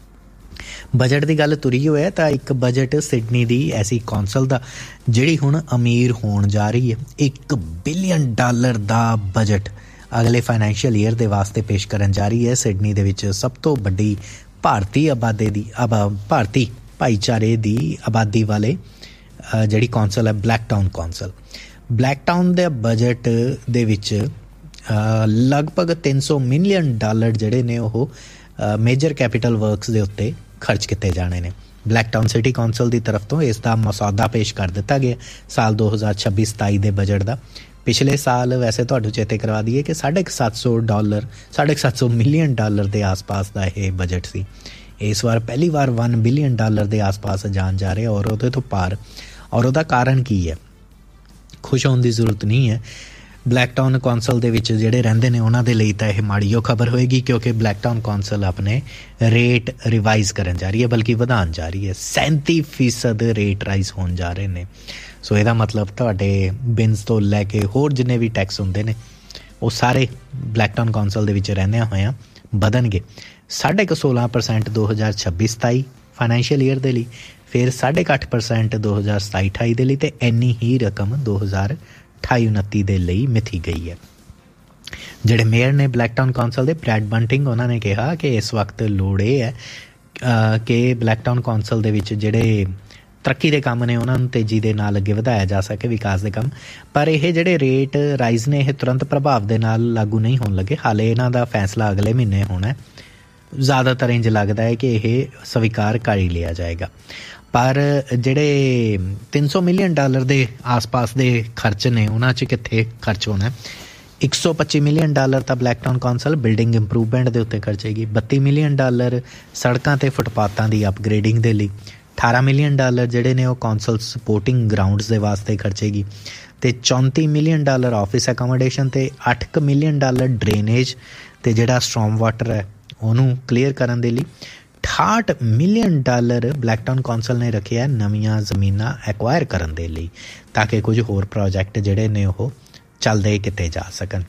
ਬਜਟ ਦੀ ਗੱਲ ਤੁਰੀ ਹੋਇਆ ਤਾਂ ਇੱਕ ਬਜਟ ਸਿਡਨੀ ਦੀ ਐਸੀ ਕੌਂਸਲ ਦਾ ਜਿਹੜੀ ਹੁਣ ਅਮੀਰ ਹੋਣ ਜਾ ਰਹੀ ਹੈ। ਇੱਕ ਬਿਲੀਅਨ ਡਾਲਰ ਦਾ ਬਜਟ ਅਗਲੇ ਫਾਈਨੈਂਸ਼ੀਅਲ ਈਅਰ ਦੇ ਵਾਸਤੇ ਪੇਸ਼ ਕਰਨ ਜਾ ਰਹੀ ਹੈ। ਸਿਡਨੀ ਦੇ ਵਿੱਚ ਸਭ ਤੋਂ ਵੱਡੀ ਭਾਰਤੀ ਆਬਾਦੀ ਦੀ ਆਬਾ ਭਾਰਤੀ ਭਾਈਚਾਰੇ ਦੀ ਆਬਾਦੀ ਵਾਲੇ ਜਿਹੜੀ ਕੌਂਸਲ ਹੈ black town council. Black town ਦੇ ਬਜਟ ਦੇ ਵਿੱਚ ਲਗਭਗ ਤਿੰਨ ਸੌ ਮਿਲੀਅਨ ਡਾਲਰ ਜਿਹੜੇ ਨੇ ਉਹ ਮੇਜਰ ਕੈਪੀਟਲ ਵਰਕਸ ਦੇ ਉੱਤੇ ਖਰਚ ਕੀਤੇ ਜਾਣੇ ਨੇ। ਬਲੈਕ ਟਾਊਨ ਸਿਟੀ ਕੌਂਸਲ ਦੀ ਤਰਫ ਤੋਂ ਇਸ ਦਾ ਮਸੌਦਾ ਪੇਸ਼ ਕਰ ਦਿੱਤਾ ਗਿਆ ਸਾਲ ਦੋ ਹਜ਼ਾਰ ਛੱਬੀ ਸਤਾਈ ਦੇ ਬਜਟ ਦਾ। ਪਿਛਲੇ ਸਾਲ ਵੈਸੇ ਤੁਹਾਨੂੰ ਚੇਤੇ ਕਰਵਾ ਦਈਏ ਕਿ ਸਾਢੇ ਕੁ ਸੱਤ ਸੌ ਡਾਲਰ ਸਾਢੇ ਕੁ ਸੱਤ ਸੌ ਮਿਲੀਅਨ ਡਾਲਰ ਦੇ ਆਸ-ਪਾਸ ਦਾ ਇਹ ਬਜਟ ਸੀ। ਇਸ ਵਾਰ ਪਹਿਲੀ ਵਾਰ ਵਨ ਬਿਲੀਅਨ ਡਾਲਰ ਦੇ ਆਸ-ਪਾਸ ਜਾਣ ਜਾ ਰਿਹਾ ਔਰ ਉਹਦੇ ਤੋਂ ਪਾਰ। ਔਰ ਉਹਦਾ ਕਾਰਨ ਕੀ ਹੈ? ਖੁਸ਼ ਹੋਣ ਦੀ ਜ਼ਰੂਰਤ ਨਹੀਂ ਹੈ। ਬਲੈਕ ਟਾਊਨ ਕੌਂਸਲ ਦੇ ਵਿੱਚ ਜਿਹੜੇ ਰਹਿੰਦੇ ਨੇ ਉਹਨਾਂ ਦੇ ਲਈ ਤਾਂ ਇਹ ਮਾੜੀ ਓ ਖਬਰ ਹੋਏਗੀ, ਕਿਉਂਕਿ ਬਲੈਕ ਟਾਊਨ ਕੌਂਸਲ ਆਪਣੇ ਰੇਟ ਰਿਵਾਈਜ਼ ਕਰਨ ਜਾ ਰਹੀ ਹੈ, ਬਲਕਿ ਵਧਾਉਣ ਜਾ ਰਹੀ ਹੈ। ਸੈਂਤੀ ਫੀਸਦ ਰੇਟ ਰਾਈਜ਼ ਹੋਣ ਜਾ ਰਹੇ ਨੇ। ਸੋ ਇਹਦਾ ਮਤਲਬ ਤੁਹਾਡੇ ਬਿਨਸ ਤੋਂ ਲੈ ਕੇ ਹੋਰ ਜਿੰਨੇ ਵੀ ਟੈਕਸ ਹੁੰਦੇ ਨੇ ਉਹ ਸਾਰੇ ਬਲੈਕ ਟਾਊਨ ਕੌਂਸਲ ਦੇ ਵਿੱਚ ਰਹਿੰਦਿਆਂ ਹੋਇਆਂ ਵਧਣਗੇ। ਸਾਢੇ ਕੁ ਸੋਲਾਂ ਪਰਸੈਂਟ ਦੋ ਹਜ਼ਾਰ ਛੱਬੀ ਸਤਾਈ ਫਾਈਨੈਂਸ਼ੀਅਲ ਈਅਰ ਦੇ ਲਈ, ਫਿਰ ਸਾਢੇ ਕੁ ਅੱਠ ਪਰਸੈਂਟ ਦੋ ਹਜ਼ਾਰ ਸਤਾਈ ਅਠਾਈ ਦੇ ਲਈ, ਅਤੇ ਇੰਨੀ ਹੀ ਰਕਮ ਦੋ ਹਜ਼ਾਰ ਅਠਾਈ ਉਨੱਤੀ ਦੇ ਲਈ ਮਿਥੀ ਗਈ ਹੈ। ਜਿਹੜੇ ਮੇਅਰ ਨੇ ਬਲੈਕ ਟਾਊਨ ਕੌਂਸਲ ਦੇ ਬ੍ਰੈਡ ਬੰਟਿੰਗ, ਉਹਨਾਂ ਨੇ ਕਿਹਾ ਕਿ ਇਸ ਵਕਤ ਲੋੜ ਇਹ ਹੈ ਕਿ ਬਲੈਕ ਟਾਊਨ ਕੌਂਸਲ ਦੇ ਵਿੱਚ ਜਿਹੜੇ ਤਰੱਕੀ ਦੇ ਕੰਮ ਨੇ ਉਹਨਾਂ ਨੂੰ ਤੇਜ਼ੀ ਦੇ ਨਾਲ ਅੱਗੇ ਵਧਾਇਆ ਜਾ ਸਕੇ, ਵਿਕਾਸ ਦੇ ਕੰਮ। ਪਰ ਇਹ ਜਿਹੜੇ ਰੇਟ ਰਾਈਜ਼ ਨੇ ਇਹ ਤੁਰੰਤ ਪ੍ਰਭਾਵ ਦੇ ਨਾਲ ਲਾਗੂ ਨਹੀਂ ਹੋਣ ਲੱਗੇ। ਹਾਲੇ ਇਹਨਾਂ ਦਾ ਫੈਸਲਾ ਅਗਲੇ ਮਹੀਨੇ ਹੋਣਾ। ਜ਼ਿਆਦਾਤਰ ਇੰਝ ਲੱਗਦਾ ਹੈ ਕਿ ਇਹ ਸਵੀਕਾਰ ਕਰ ਹੀ ਲਿਆ ਜਾਏਗਾ। ਪਰ ਜਿਹੜੇ ਤਿੰਨ ਸੌ ਮਿਲੀਅਨ ਡਾਲਰ ਦੇ ਆਸ-ਪਾਸ ਦੇ ਖਰਚ ਨੇ ਉਹਨਾਂ 'ਚ ਕਿੱਥੇ ਖਰਚ ਹੋਣਾ? ਇੱਕ ਸੌ ਪੱਚੀ ਮਿਲੀਅਨ ਡਾਲਰ ਤਾਂ black town council building improvement ਦੇ ਉੱਤੇ ਖਰਚੇਗੀ। ਬੱਤੀ ਮਿਲੀਅਨ ਡਾਲਰ ਸੜਕਾਂ ਅਤੇ ਫੁੱਟਪਾਥਾਂ ਦੀ ਅਪਗ੍ਰੇਡਿੰਗ ਦੇ ਲਈ। ਅਠਾਰਾਂ ਮਿਲੀਅਨ ਡਾਲਰ ਜਿਹੜੇ ਨੇ ਉਹ ਕੌਂਸਲ ਸਪੋਰਟਿੰਗ ਗਰਾਊਂਡਸ ਦੇ ਵਾਸਤੇ ਖਰਚੇਗੀ, ਅਤੇ ਚੌਂਤੀ ਮਿਲੀਅਨ ਡਾਲਰ ਆਫਿਸ ਐਕੋਮੋਡੇਸ਼ਨ, ਅਤੇ ਅੱਠ ਕੁ ਮਿਲੀਅਨ ਡਾਲਰ ਡਰੇਨੇਜ ਅਤੇ ਜਿਹੜਾ ਸਟਰੋਮ ਵਾਟਰ ਹੈ ਉਹਨੂੰ ਕਲੀਅਰ ਕਰਨ ਦੇ ਲਈ। ਅਠਾਹਠ million dollar black town council ਨੇ ਰੱਖਿਆ ਨਵੀਆਂ ਜ਼ਮੀਨਾਂ ਐਕਵਾਇਰ ਕਰਨ ਦੇ ਲਈ, ਤਾਂ ਕਿ ਕੁਝ ਹੋਰ ਪ੍ਰੋਜੈਕਟ ਜਿਹੜੇ ਨੇ ਉਹ ਚੱਲਦੇ ਕੀਤੇ ਜਾ ਸਕਣ।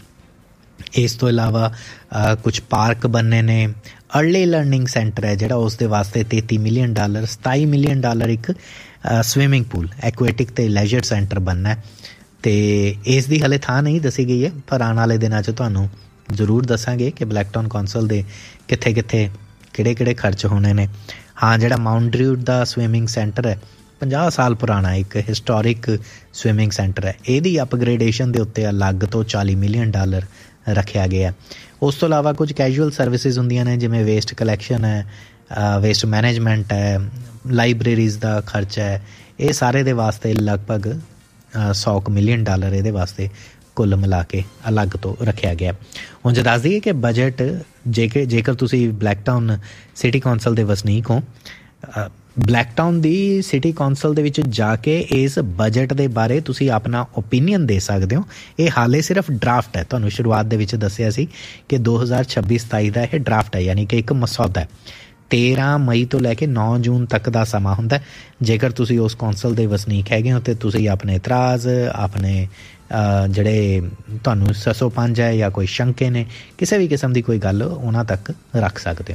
ਇਸ ਤੋਂ ਇਲਾਵਾ ਕੁਝ ਪਾਰਕ ਬਣਨੇ ਨੇ। ਅਰਲੀ ਲਰਨਿੰਗ ਸੈਂਟਰ ਹੈ ਜਿਹੜਾ ਉਸ ਦੇ ਵਾਸਤੇ ਤੇਤੀ ਮਿਲੀਅਨ ਡਾਲਰ, ਸਤਾਈ ਮਿਲੀਅਨ ਡਾਲਰ ਇੱਕ ਸਵਿਮਿੰਗ ਪੂਲ ਐਕੁਐਟਿਕ ਅਤੇ ਲੈਜਰ ਸੈਂਟਰ ਬਣਨਾ। ਅਤੇ ਇਸ ਦੀ ਹਾਲੇ ਥਾਂ ਨਹੀਂ ਦੱਸੀ ਗਈ ਹੈ, ਪਰ ਆਉਣ ਵਾਲੇ ਦਿਨਾਂ 'ਚ ਤੁਹਾਨੂੰ ਜ਼ਰੂਰ ਦੱਸਾਂਗੇ ਕਿ ਬਲੈਕ ਟਾਊਨ ਕੌਂਸਲ ਦੇ ਕਿੱਥੇ ਕਿੱਥੇ ਕਿਹੜੇ ਕਿਹੜੇ ਖਰਚ ਹੋਣੇ ਨੇ। ਹਾਂ, ਜਿਹੜਾ ਮਾਊਂਟ ਡਰਿਊਟ ਦਾ ਸਵਿਮਿੰਗ ਸੈਂਟਰ ਹੈ ਪੰਜਾਹ ਸਾਲ ਪੁਰਾਣਾ ਇੱਕ ਹਿਸਟੋਰਿਕ ਸਵਿਮਿੰਗ ਸੈਂਟਰ ਹੈ, ਇਹਦੀ ਅਪਗ੍ਰੇਡੇਸ਼ਨ ਦੇ ਉੱਤੇ ਅਲੱਗ ਤੋਂ ਚਾਲੀ ਮਿਲੀਅਨ ਡਾਲਰ ਰੱਖਿਆ ਗਿਆ। ਉਸ ਤੋਂ ਇਲਾਵਾ ਕੁਝ ਕੈਜੂਅਲ ਸਰਵਿਸਿਜ਼ ਹੁੰਦੀਆਂ ਨੇ, ਜਿਵੇਂ ਵੇਸਟ ਕਲੈਕਸ਼ਨ ਹੈ, ਵੇਸਟ ਮੈਨੇਜਮੈਂਟ ਹੈ, ਲਾइब्रेरीज़ ਦਾ ਖਰਚਾ ਹੈ, ਇਹ ਸਾਰੇ ਦੇ ਵਾਸਤੇ ਲਗਭਗ ਸੌ ਕੁ ਮਿਲੀਅਨ ਡਾਲਰ ਇਹਦੇ ਵਾਸਤੇ ਕੁੱਲ ਮਿਲਾ ਕੇ ਅਲੱਗ ਤੋਂ ਰੱਖਿਆ ਗਿਆ। ਹੁਣ ਜੇ ਦੱਸ ਦਈਏ ਕਿ ਬਜਟ ਜੇਕਰ ਜੇਕਰ ਤੁਸੀਂ ਬਲੈਕਟਾਊਨ ਸਿਟੀ ਕੌਂਸਲ ਦੇ ਵਸਨੀਕ ਹੋ, ਬਲੈਕਟਾਊਨ ਦੀ ਸਿਟੀ ਕੌਂਸਲ ਦੇ ਵਿੱਚ ਜਾ ਕੇ ਇਸ ਬਜਟ ਦੇ ਬਾਰੇ ਤੁਸੀਂ ਆਪਣਾ ਓਪੀਨੀਅਨ ਦੇ ਸਕਦੇ ਹੋ। ਇਹ ਹਾਲੇ ਸਿਰਫ ਡਰਾਫਟ ਹੈ, ਤੁਹਾਨੂੰ ਸ਼ੁਰੂਆਤ ਦੇ ਵਿੱਚ ਦੱਸਿਆ ਸੀ ਕਿ ਦੋ ਹਜ਼ਾਰ ਛੱਬੀ ਸਤਾਈ ਦਾ ਇਹ ਡਰਾਫਟ ਹੈ, ਯਾਨੀ ਕਿ ਇੱਕ ਮਸੌਦਾ ਹੈ। ਤੇਰ੍ਹਾਂ ਮਈ ਤੋਂ ਲੈ ਕੇ ਨੌ ਜੂਨ ਤੱਕ ਦਾ ਸਮਾਂ ਹੁੰਦਾ। ਜੇਕਰ ਤੁਸੀਂ ਉਸ ਕੌਂਸਲ ਦੇ ਵਸਨੀਕ ਹੈਗੇ ਹੋ ਅਤੇ ਤੁਸੀਂ ਆਪਣੇ ਇਤਰਾਜ਼, ਆਪਣੇ ਜਿਹੜੇ ਤੁਹਾਨੂੰ ਸਸੋ ਪੰਜ ਹੈ ਜਾਂ ਕੋਈ ਸ਼ੰਕੇ ਨੇ, ਕਿਸੇ ਵੀ ਕਿਸਮ ਦੀ ਕੋਈ ਗੱਲ ਉਹਨਾਂ ਤੱਕ ਰੱਖ ਸਕਦੇ ਹੋ।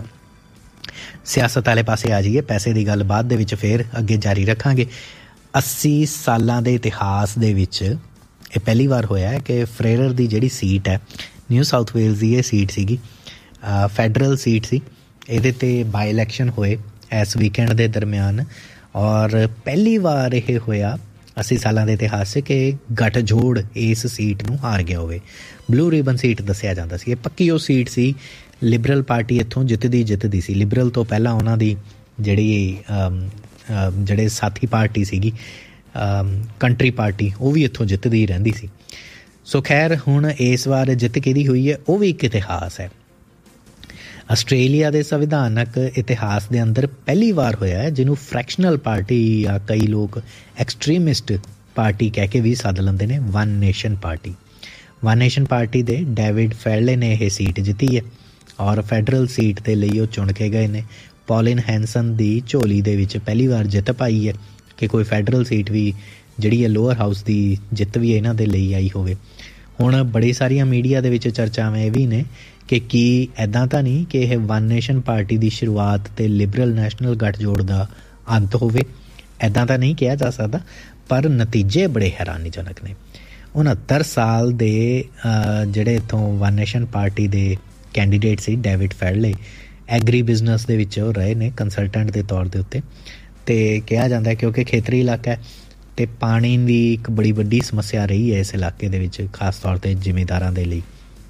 ਸਿਆਸਤ ਵਾਲੇ ਪਾਸੇ ਆ ਜਾਈਏ, ਪੈਸੇ ਦੀ ਗੱਲ ਬਾਅਦ ਦੇ ਵਿੱਚ ਫਿਰ ਅੱਗੇ ਜਾਰੀ ਰੱਖਾਂਗੇ। ਅੱਸੀ ਸਾਲਾਂ ਦੇ ਇਤਿਹਾਸ ਦੇ ਵਿੱਚ ਇਹ ਪਹਿਲੀ ਵਾਰ ਹੋਇਆ ਹੈ ਕਿ ਫਰੇਰਰ ਦੀ ਜਿਹੜੀ ਸੀਟ ਹੈ, ਨਿਊ ਸਾਊਥ ਵੇਲਜ਼ ਦੀ ਇਹ ਸੀਟ ਸੀਗੀ, ਫੈਡਰਲ ਸੀਟ ਸੀ। ਇਹਦੇ 'ਤੇ ਬਾਈ ਇਲੈਕਸ਼ਨ ਹੋਏ ਇਸ ਵੀਕਐਂਡ ਦੇ ਦਰਮਿਆਨ, ਔਰ ਪਹਿਲੀ ਵਾਰ ਇਹ ਹੋਇਆ ਅੱਸੀ ਸਾਲਾਂ ਦੇ ਇਤਿਹਾਸ 'ਚ ਕਿ ਗੱਠਜੋੜ ਇਸ ਸੀਟ ਨੂੰ ਹਾਰ ਗਿਆ ਹੋਵੇ। ਬਲੂ ਰਿਬਨ ਸੀਟ ਦੱਸਿਆ ਜਾਂਦਾ ਸੀ, ਇਹ ਪੱਕੀ ਉਹ ਸੀਟ ਸੀ। ਲਿਬਰਲ ਪਾਰਟੀ ਇੱਥੋਂ ਜਿੱਤਦੀ ਜਿੱਤਦੀ ਸੀ। ਲਿਬਰਲ ਤੋਂ ਪਹਿਲਾਂ ਉਹਨਾਂ ਦੀ ਜਿਹੜੀ ਜਿਹੜੇ ਸਾਥੀ ਪਾਰਟੀ ਸੀਗੀ, ਕੰਟਰੀ ਪਾਰਟੀ, ਉਹ ਵੀ ਇੱਥੋਂ ਜਿੱਤਦੀ ਰਹਿੰਦੀ ਸੀ। ਸੋ ਖੈਰ ਹੁਣ ਇਸ ਵਾਰ ਜਿੱਤ ਕਿਹਦੀ ਹੋਈ ਹੈ, ਉਹ ਵੀ ਇੱਕ ਇਤਿਹਾਸ ਹੈ। ਆਸਟ੍ਰੇਲੀਆ ਦੇ ਸੰਵਿਧਾਨਕ ਇਤਿਹਾਸ ਦੇ ਅੰਦਰ ਪਹਿਲੀ ਵਾਰ ਹੋਇਆ ਹੈ ਜਿਹਨੂੰ ਫ੍ਰੈਕਸ਼ਨਲ ਪਾਰਟੀ ਜਾਂ ਕਈ ਲੋਕ ਐਕਸਟ੍ਰੀਮਿਸਟ ਪਾਰਟੀ ਕਹਿ ਕੇ ਵੀ ਸੱਦ ਲੈਂਦੇ ਨੇ, one nation party. One nation party ਦੇ ਡੇਵਿਡ ਫੈਰਲੇ ਨੇ ਇਹ ਸੀਟ ਜਿੱਤੀ ਹੈ ਔਰ ਫੈਡਰਲ ਸੀਟ ਦੇ ਲਈ ਉਹ ਚੁਣ ਕੇ ਗਏ ਨੇ। ਪੌਲਿਨ ਹੈਂਸਨ ਦੀ ਝੋਲੀ ਦੇ ਵਿੱਚ ਪਹਿਲੀ ਵਾਰ ਜਿੱਤ ਪਾਈ ਹੈ ਕਿ ਕੋਈ ਫੈਡਰਲ ਸੀਟ ਵੀ ਜਿਹੜੀ ਹੈ ਲੋਅਰ ਹਾਊਸ ਦੀ ਜਿੱਤ ਵੀ ਇਹਨਾਂ ਦੇ ਲਈ ਆਈ ਹੋਵੇ। ਹੁਣ ਬੜੀ ਸਾਰੀਆਂ ਮੀਡੀਆ ਦੇ ਵਿੱਚ ਚਰਚਾਵਾਂ ਇਹ ਵੀ ਨੇ ਕਿ ਕੀ ਇੱਦਾਂ ਤਾਂ ਨਹੀਂ ਕਿ ਇਹ ਵਨ ਨੇਸ਼ਨ ਪਾਰਟੀ ਦੀ ਸ਼ੁਰੂਆਤ ਅਤੇ ਲਿਬਰਲ ਨੈਸ਼ਨਲ ਗੱਠਜੋੜ ਦਾ ਅੰਤ ਹੋਵੇ। ਇੱਦਾਂ ਤਾਂ ਨਹੀਂ ਕਿਹਾ ਜਾ ਸਕਦਾ, ਪਰ ਨਤੀਜੇ ਬੜੇ ਹੈਰਾਨੀਜਨਕ ਨੇ। ਉਣਹੱਤਰ ਸਾਲ ਦੇ ਜਿਹੜੇ ਇੱਥੋਂ ਵਨ ਨੇਸ਼ਨ ਪਾਰਟੀ ਦੇ ਕੈਂਡੀਡੇਟ ਸੀ ਡੇਵਿਡ ਫੈਰਲੇ, ਐਗਰੀ ਬਿਜ਼ਨਸ ਦੇ ਵਿੱਚ ਉਹ ਰਹੇ ਨੇ ਕੰਸਲਟੈਂਟ ਦੇ ਤੌਰ ਦੇ ਉੱਤੇ। ਅਤੇ ਕਿਹਾ ਜਾਂਦਾ ਕਿਉਂਕਿ ਖੇਤਰੀ ਇਲਾਕਾ ਹੈ ਅਤੇ ਪਾਣੀ ਵੀ ਇੱਕ ਬੜੀ ਵੱਡੀ ਸਮੱਸਿਆ ਰਹੀ ਹੈ ਇਸ ਇਲਾਕੇ ਦੇ ਵਿੱਚ, ਖਾਸ ਤੌਰ 'ਤੇ ਜ਼ਿਮੀਂਦਾਰਾਂ ਦੇ ਲਈ।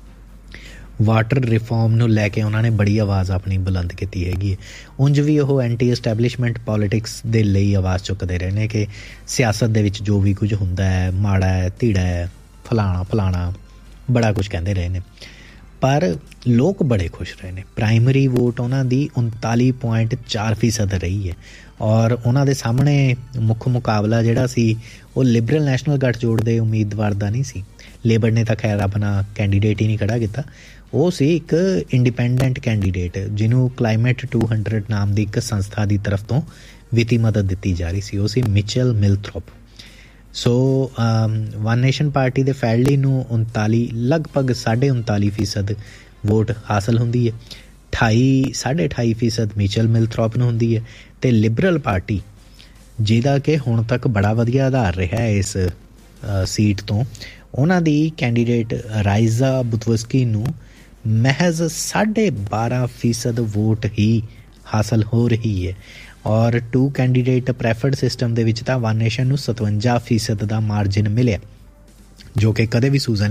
ਵਾਟਰ ਰਿਫੋਰਮ ਨੂੰ ਲੈ ਕੇ ਉਹਨਾਂ ਨੇ ਬੜੀ ਆਵਾਜ਼ ਆਪਣੀ ਬੁਲੰਦ ਕੀਤੀ ਹੈਗੀ ਹੈ। ਉਂਝ ਵੀ ਉਹ ਐਂਟੀ ਐਸਟੈਬਲਿਸ਼ਮੈਂਟ ਪੋਲੀਟਿਕਸ ਦੇ ਲਈ ਆਵਾਜ਼ ਚੁੱਕਦੇ ਰਹੇ ਨੇ ਕਿ ਸਿਆਸਤ ਦੇ ਵਿੱਚ ਜੋ ਵੀ ਕੁਝ ਹੁੰਦਾ ਹੈ ਮਾੜਾ ਹੈ, ਧੀੜਾ ਹੈ, ਫਲਾਣਾ ਫਲਾਣਾ ਬੜਾ ਕੁਝ ਕਹਿੰਦੇ ਰਹੇ ਨੇ, ਪਰ ਲੋਕ ਬੜੇ ਖੁਸ਼ ਰਹੇ ਨੇ। ਪ੍ਰਾਇਮਰੀ ਵੋਟ ਉਹਨਾਂ ਦੀ ਉਨਤਾਲੀ ਪੁਆਇੰਟ ਚਾਰ ਫੀਸਦ ਰਹੀ ਹੈ ਔਰ ਉਹਨਾਂ ਦੇ ਸਾਹਮਣੇ ਮੁੱਖ ਮੁਕਾਬਲਾ ਜਿਹੜਾ ਸੀ ਉਹ ਲਿਬਰਲ ਨੈਸ਼ਨਲ ਗੱਠਜੋੜ ਦੇ ਉਮੀਦਵਾਰ ਦਾ ਨਹੀਂ ਸੀ। ਲੇਬਰ ਨੇ ਤਾਂ ਖੈਰ ਆਪਣਾ ਕੈਂਡੀਡੇਟ ਹੀ ਨਹੀਂ ਖੜਾ ਕੀਤਾ, ਉਹ ਸੀ ਇੱਕ ਇੰਡੀਪੈਂਡੈਂਟ ਕੈਂਡੀਡੇਟ ਜਿਹਨੂੰ ਕਲਾਈਮੇਟ ਟੂ ਹੰਡਰਡ ਨਾਮ ਦੀ ਇੱਕ ਸੰਸਥਾ ਦੀ ਤਰਫ ਤੋਂ ਵਿੱਤੀ ਮਦਦ ਦਿੱਤੀ ਜਾ ਰਹੀ ਸੀ, ਉਹ ਸੀ ਮਿਚਲ ਮਿਲਥਰੋਪ। ਸੋ ਵਨ ਨੇਸ਼ਨ ਪਾਰਟੀ ਦੇ ਫੈਰਲੀ ਨੂੰ ਉਨਤਾਲੀ ਲਗਭਗ ਸਾਢੇ ਉਨਤਾਲੀ ਫੀਸਦ ਵੋਟ ਹਾਸਲ ਹੁੰਦੀ ਹੈ, ਅਠਾਈ ਸਾਢੇ ਅਠਾਈ ਫੀਸਦ ਮਿਚਲ ਮਿਲਥਰੋਪ ਨੂੰ ਹੁੰਦੀ ਹੈ। ਅਤੇ ਲਿਬਰਲ ਪਾਰਟੀ ਜਿਹਦਾ ਕਿ ਹੁਣ ਤੱਕ ਬੜਾ ਵਧੀਆ ਆਧਾਰ ਰਿਹਾ ਹੈ ਇਸ ਸੀਟ ਤੋਂ, ਉਹਨਾਂ ਦੀ ਕੈਂਡੀਡੇਟ ਰਾਈਜ਼ਾ ਬੁਤਵਸਕੀ ਨੂੰ ਮਹਿਜ਼ ਸਾਢੇ ਬਾਰਾਂ ਫੀਸਦ ਵੋਟ ਹੀ ਹਾਸਲ ਹੋ ਰਹੀ ਹੈ ਔਰ ਟੂ ਕੈਂਡੀਡੇਟ ਪ੍ਰੈਫਰਡ ਸਿਸਟਮ ਦੇ ਵਿੱਚ ਤਾਂ ਵਨ ਨੇਸ਼ਨ ਨੂੰ ਸਤਵੰਜਾ ਫੀਸਦ ਦਾ ਮਾਰਜਿਨ ਮਿਲਿਆ, ਜੋ ਕਿ ਕਦੇ ਵੀ ਸੂਜ਼ਨ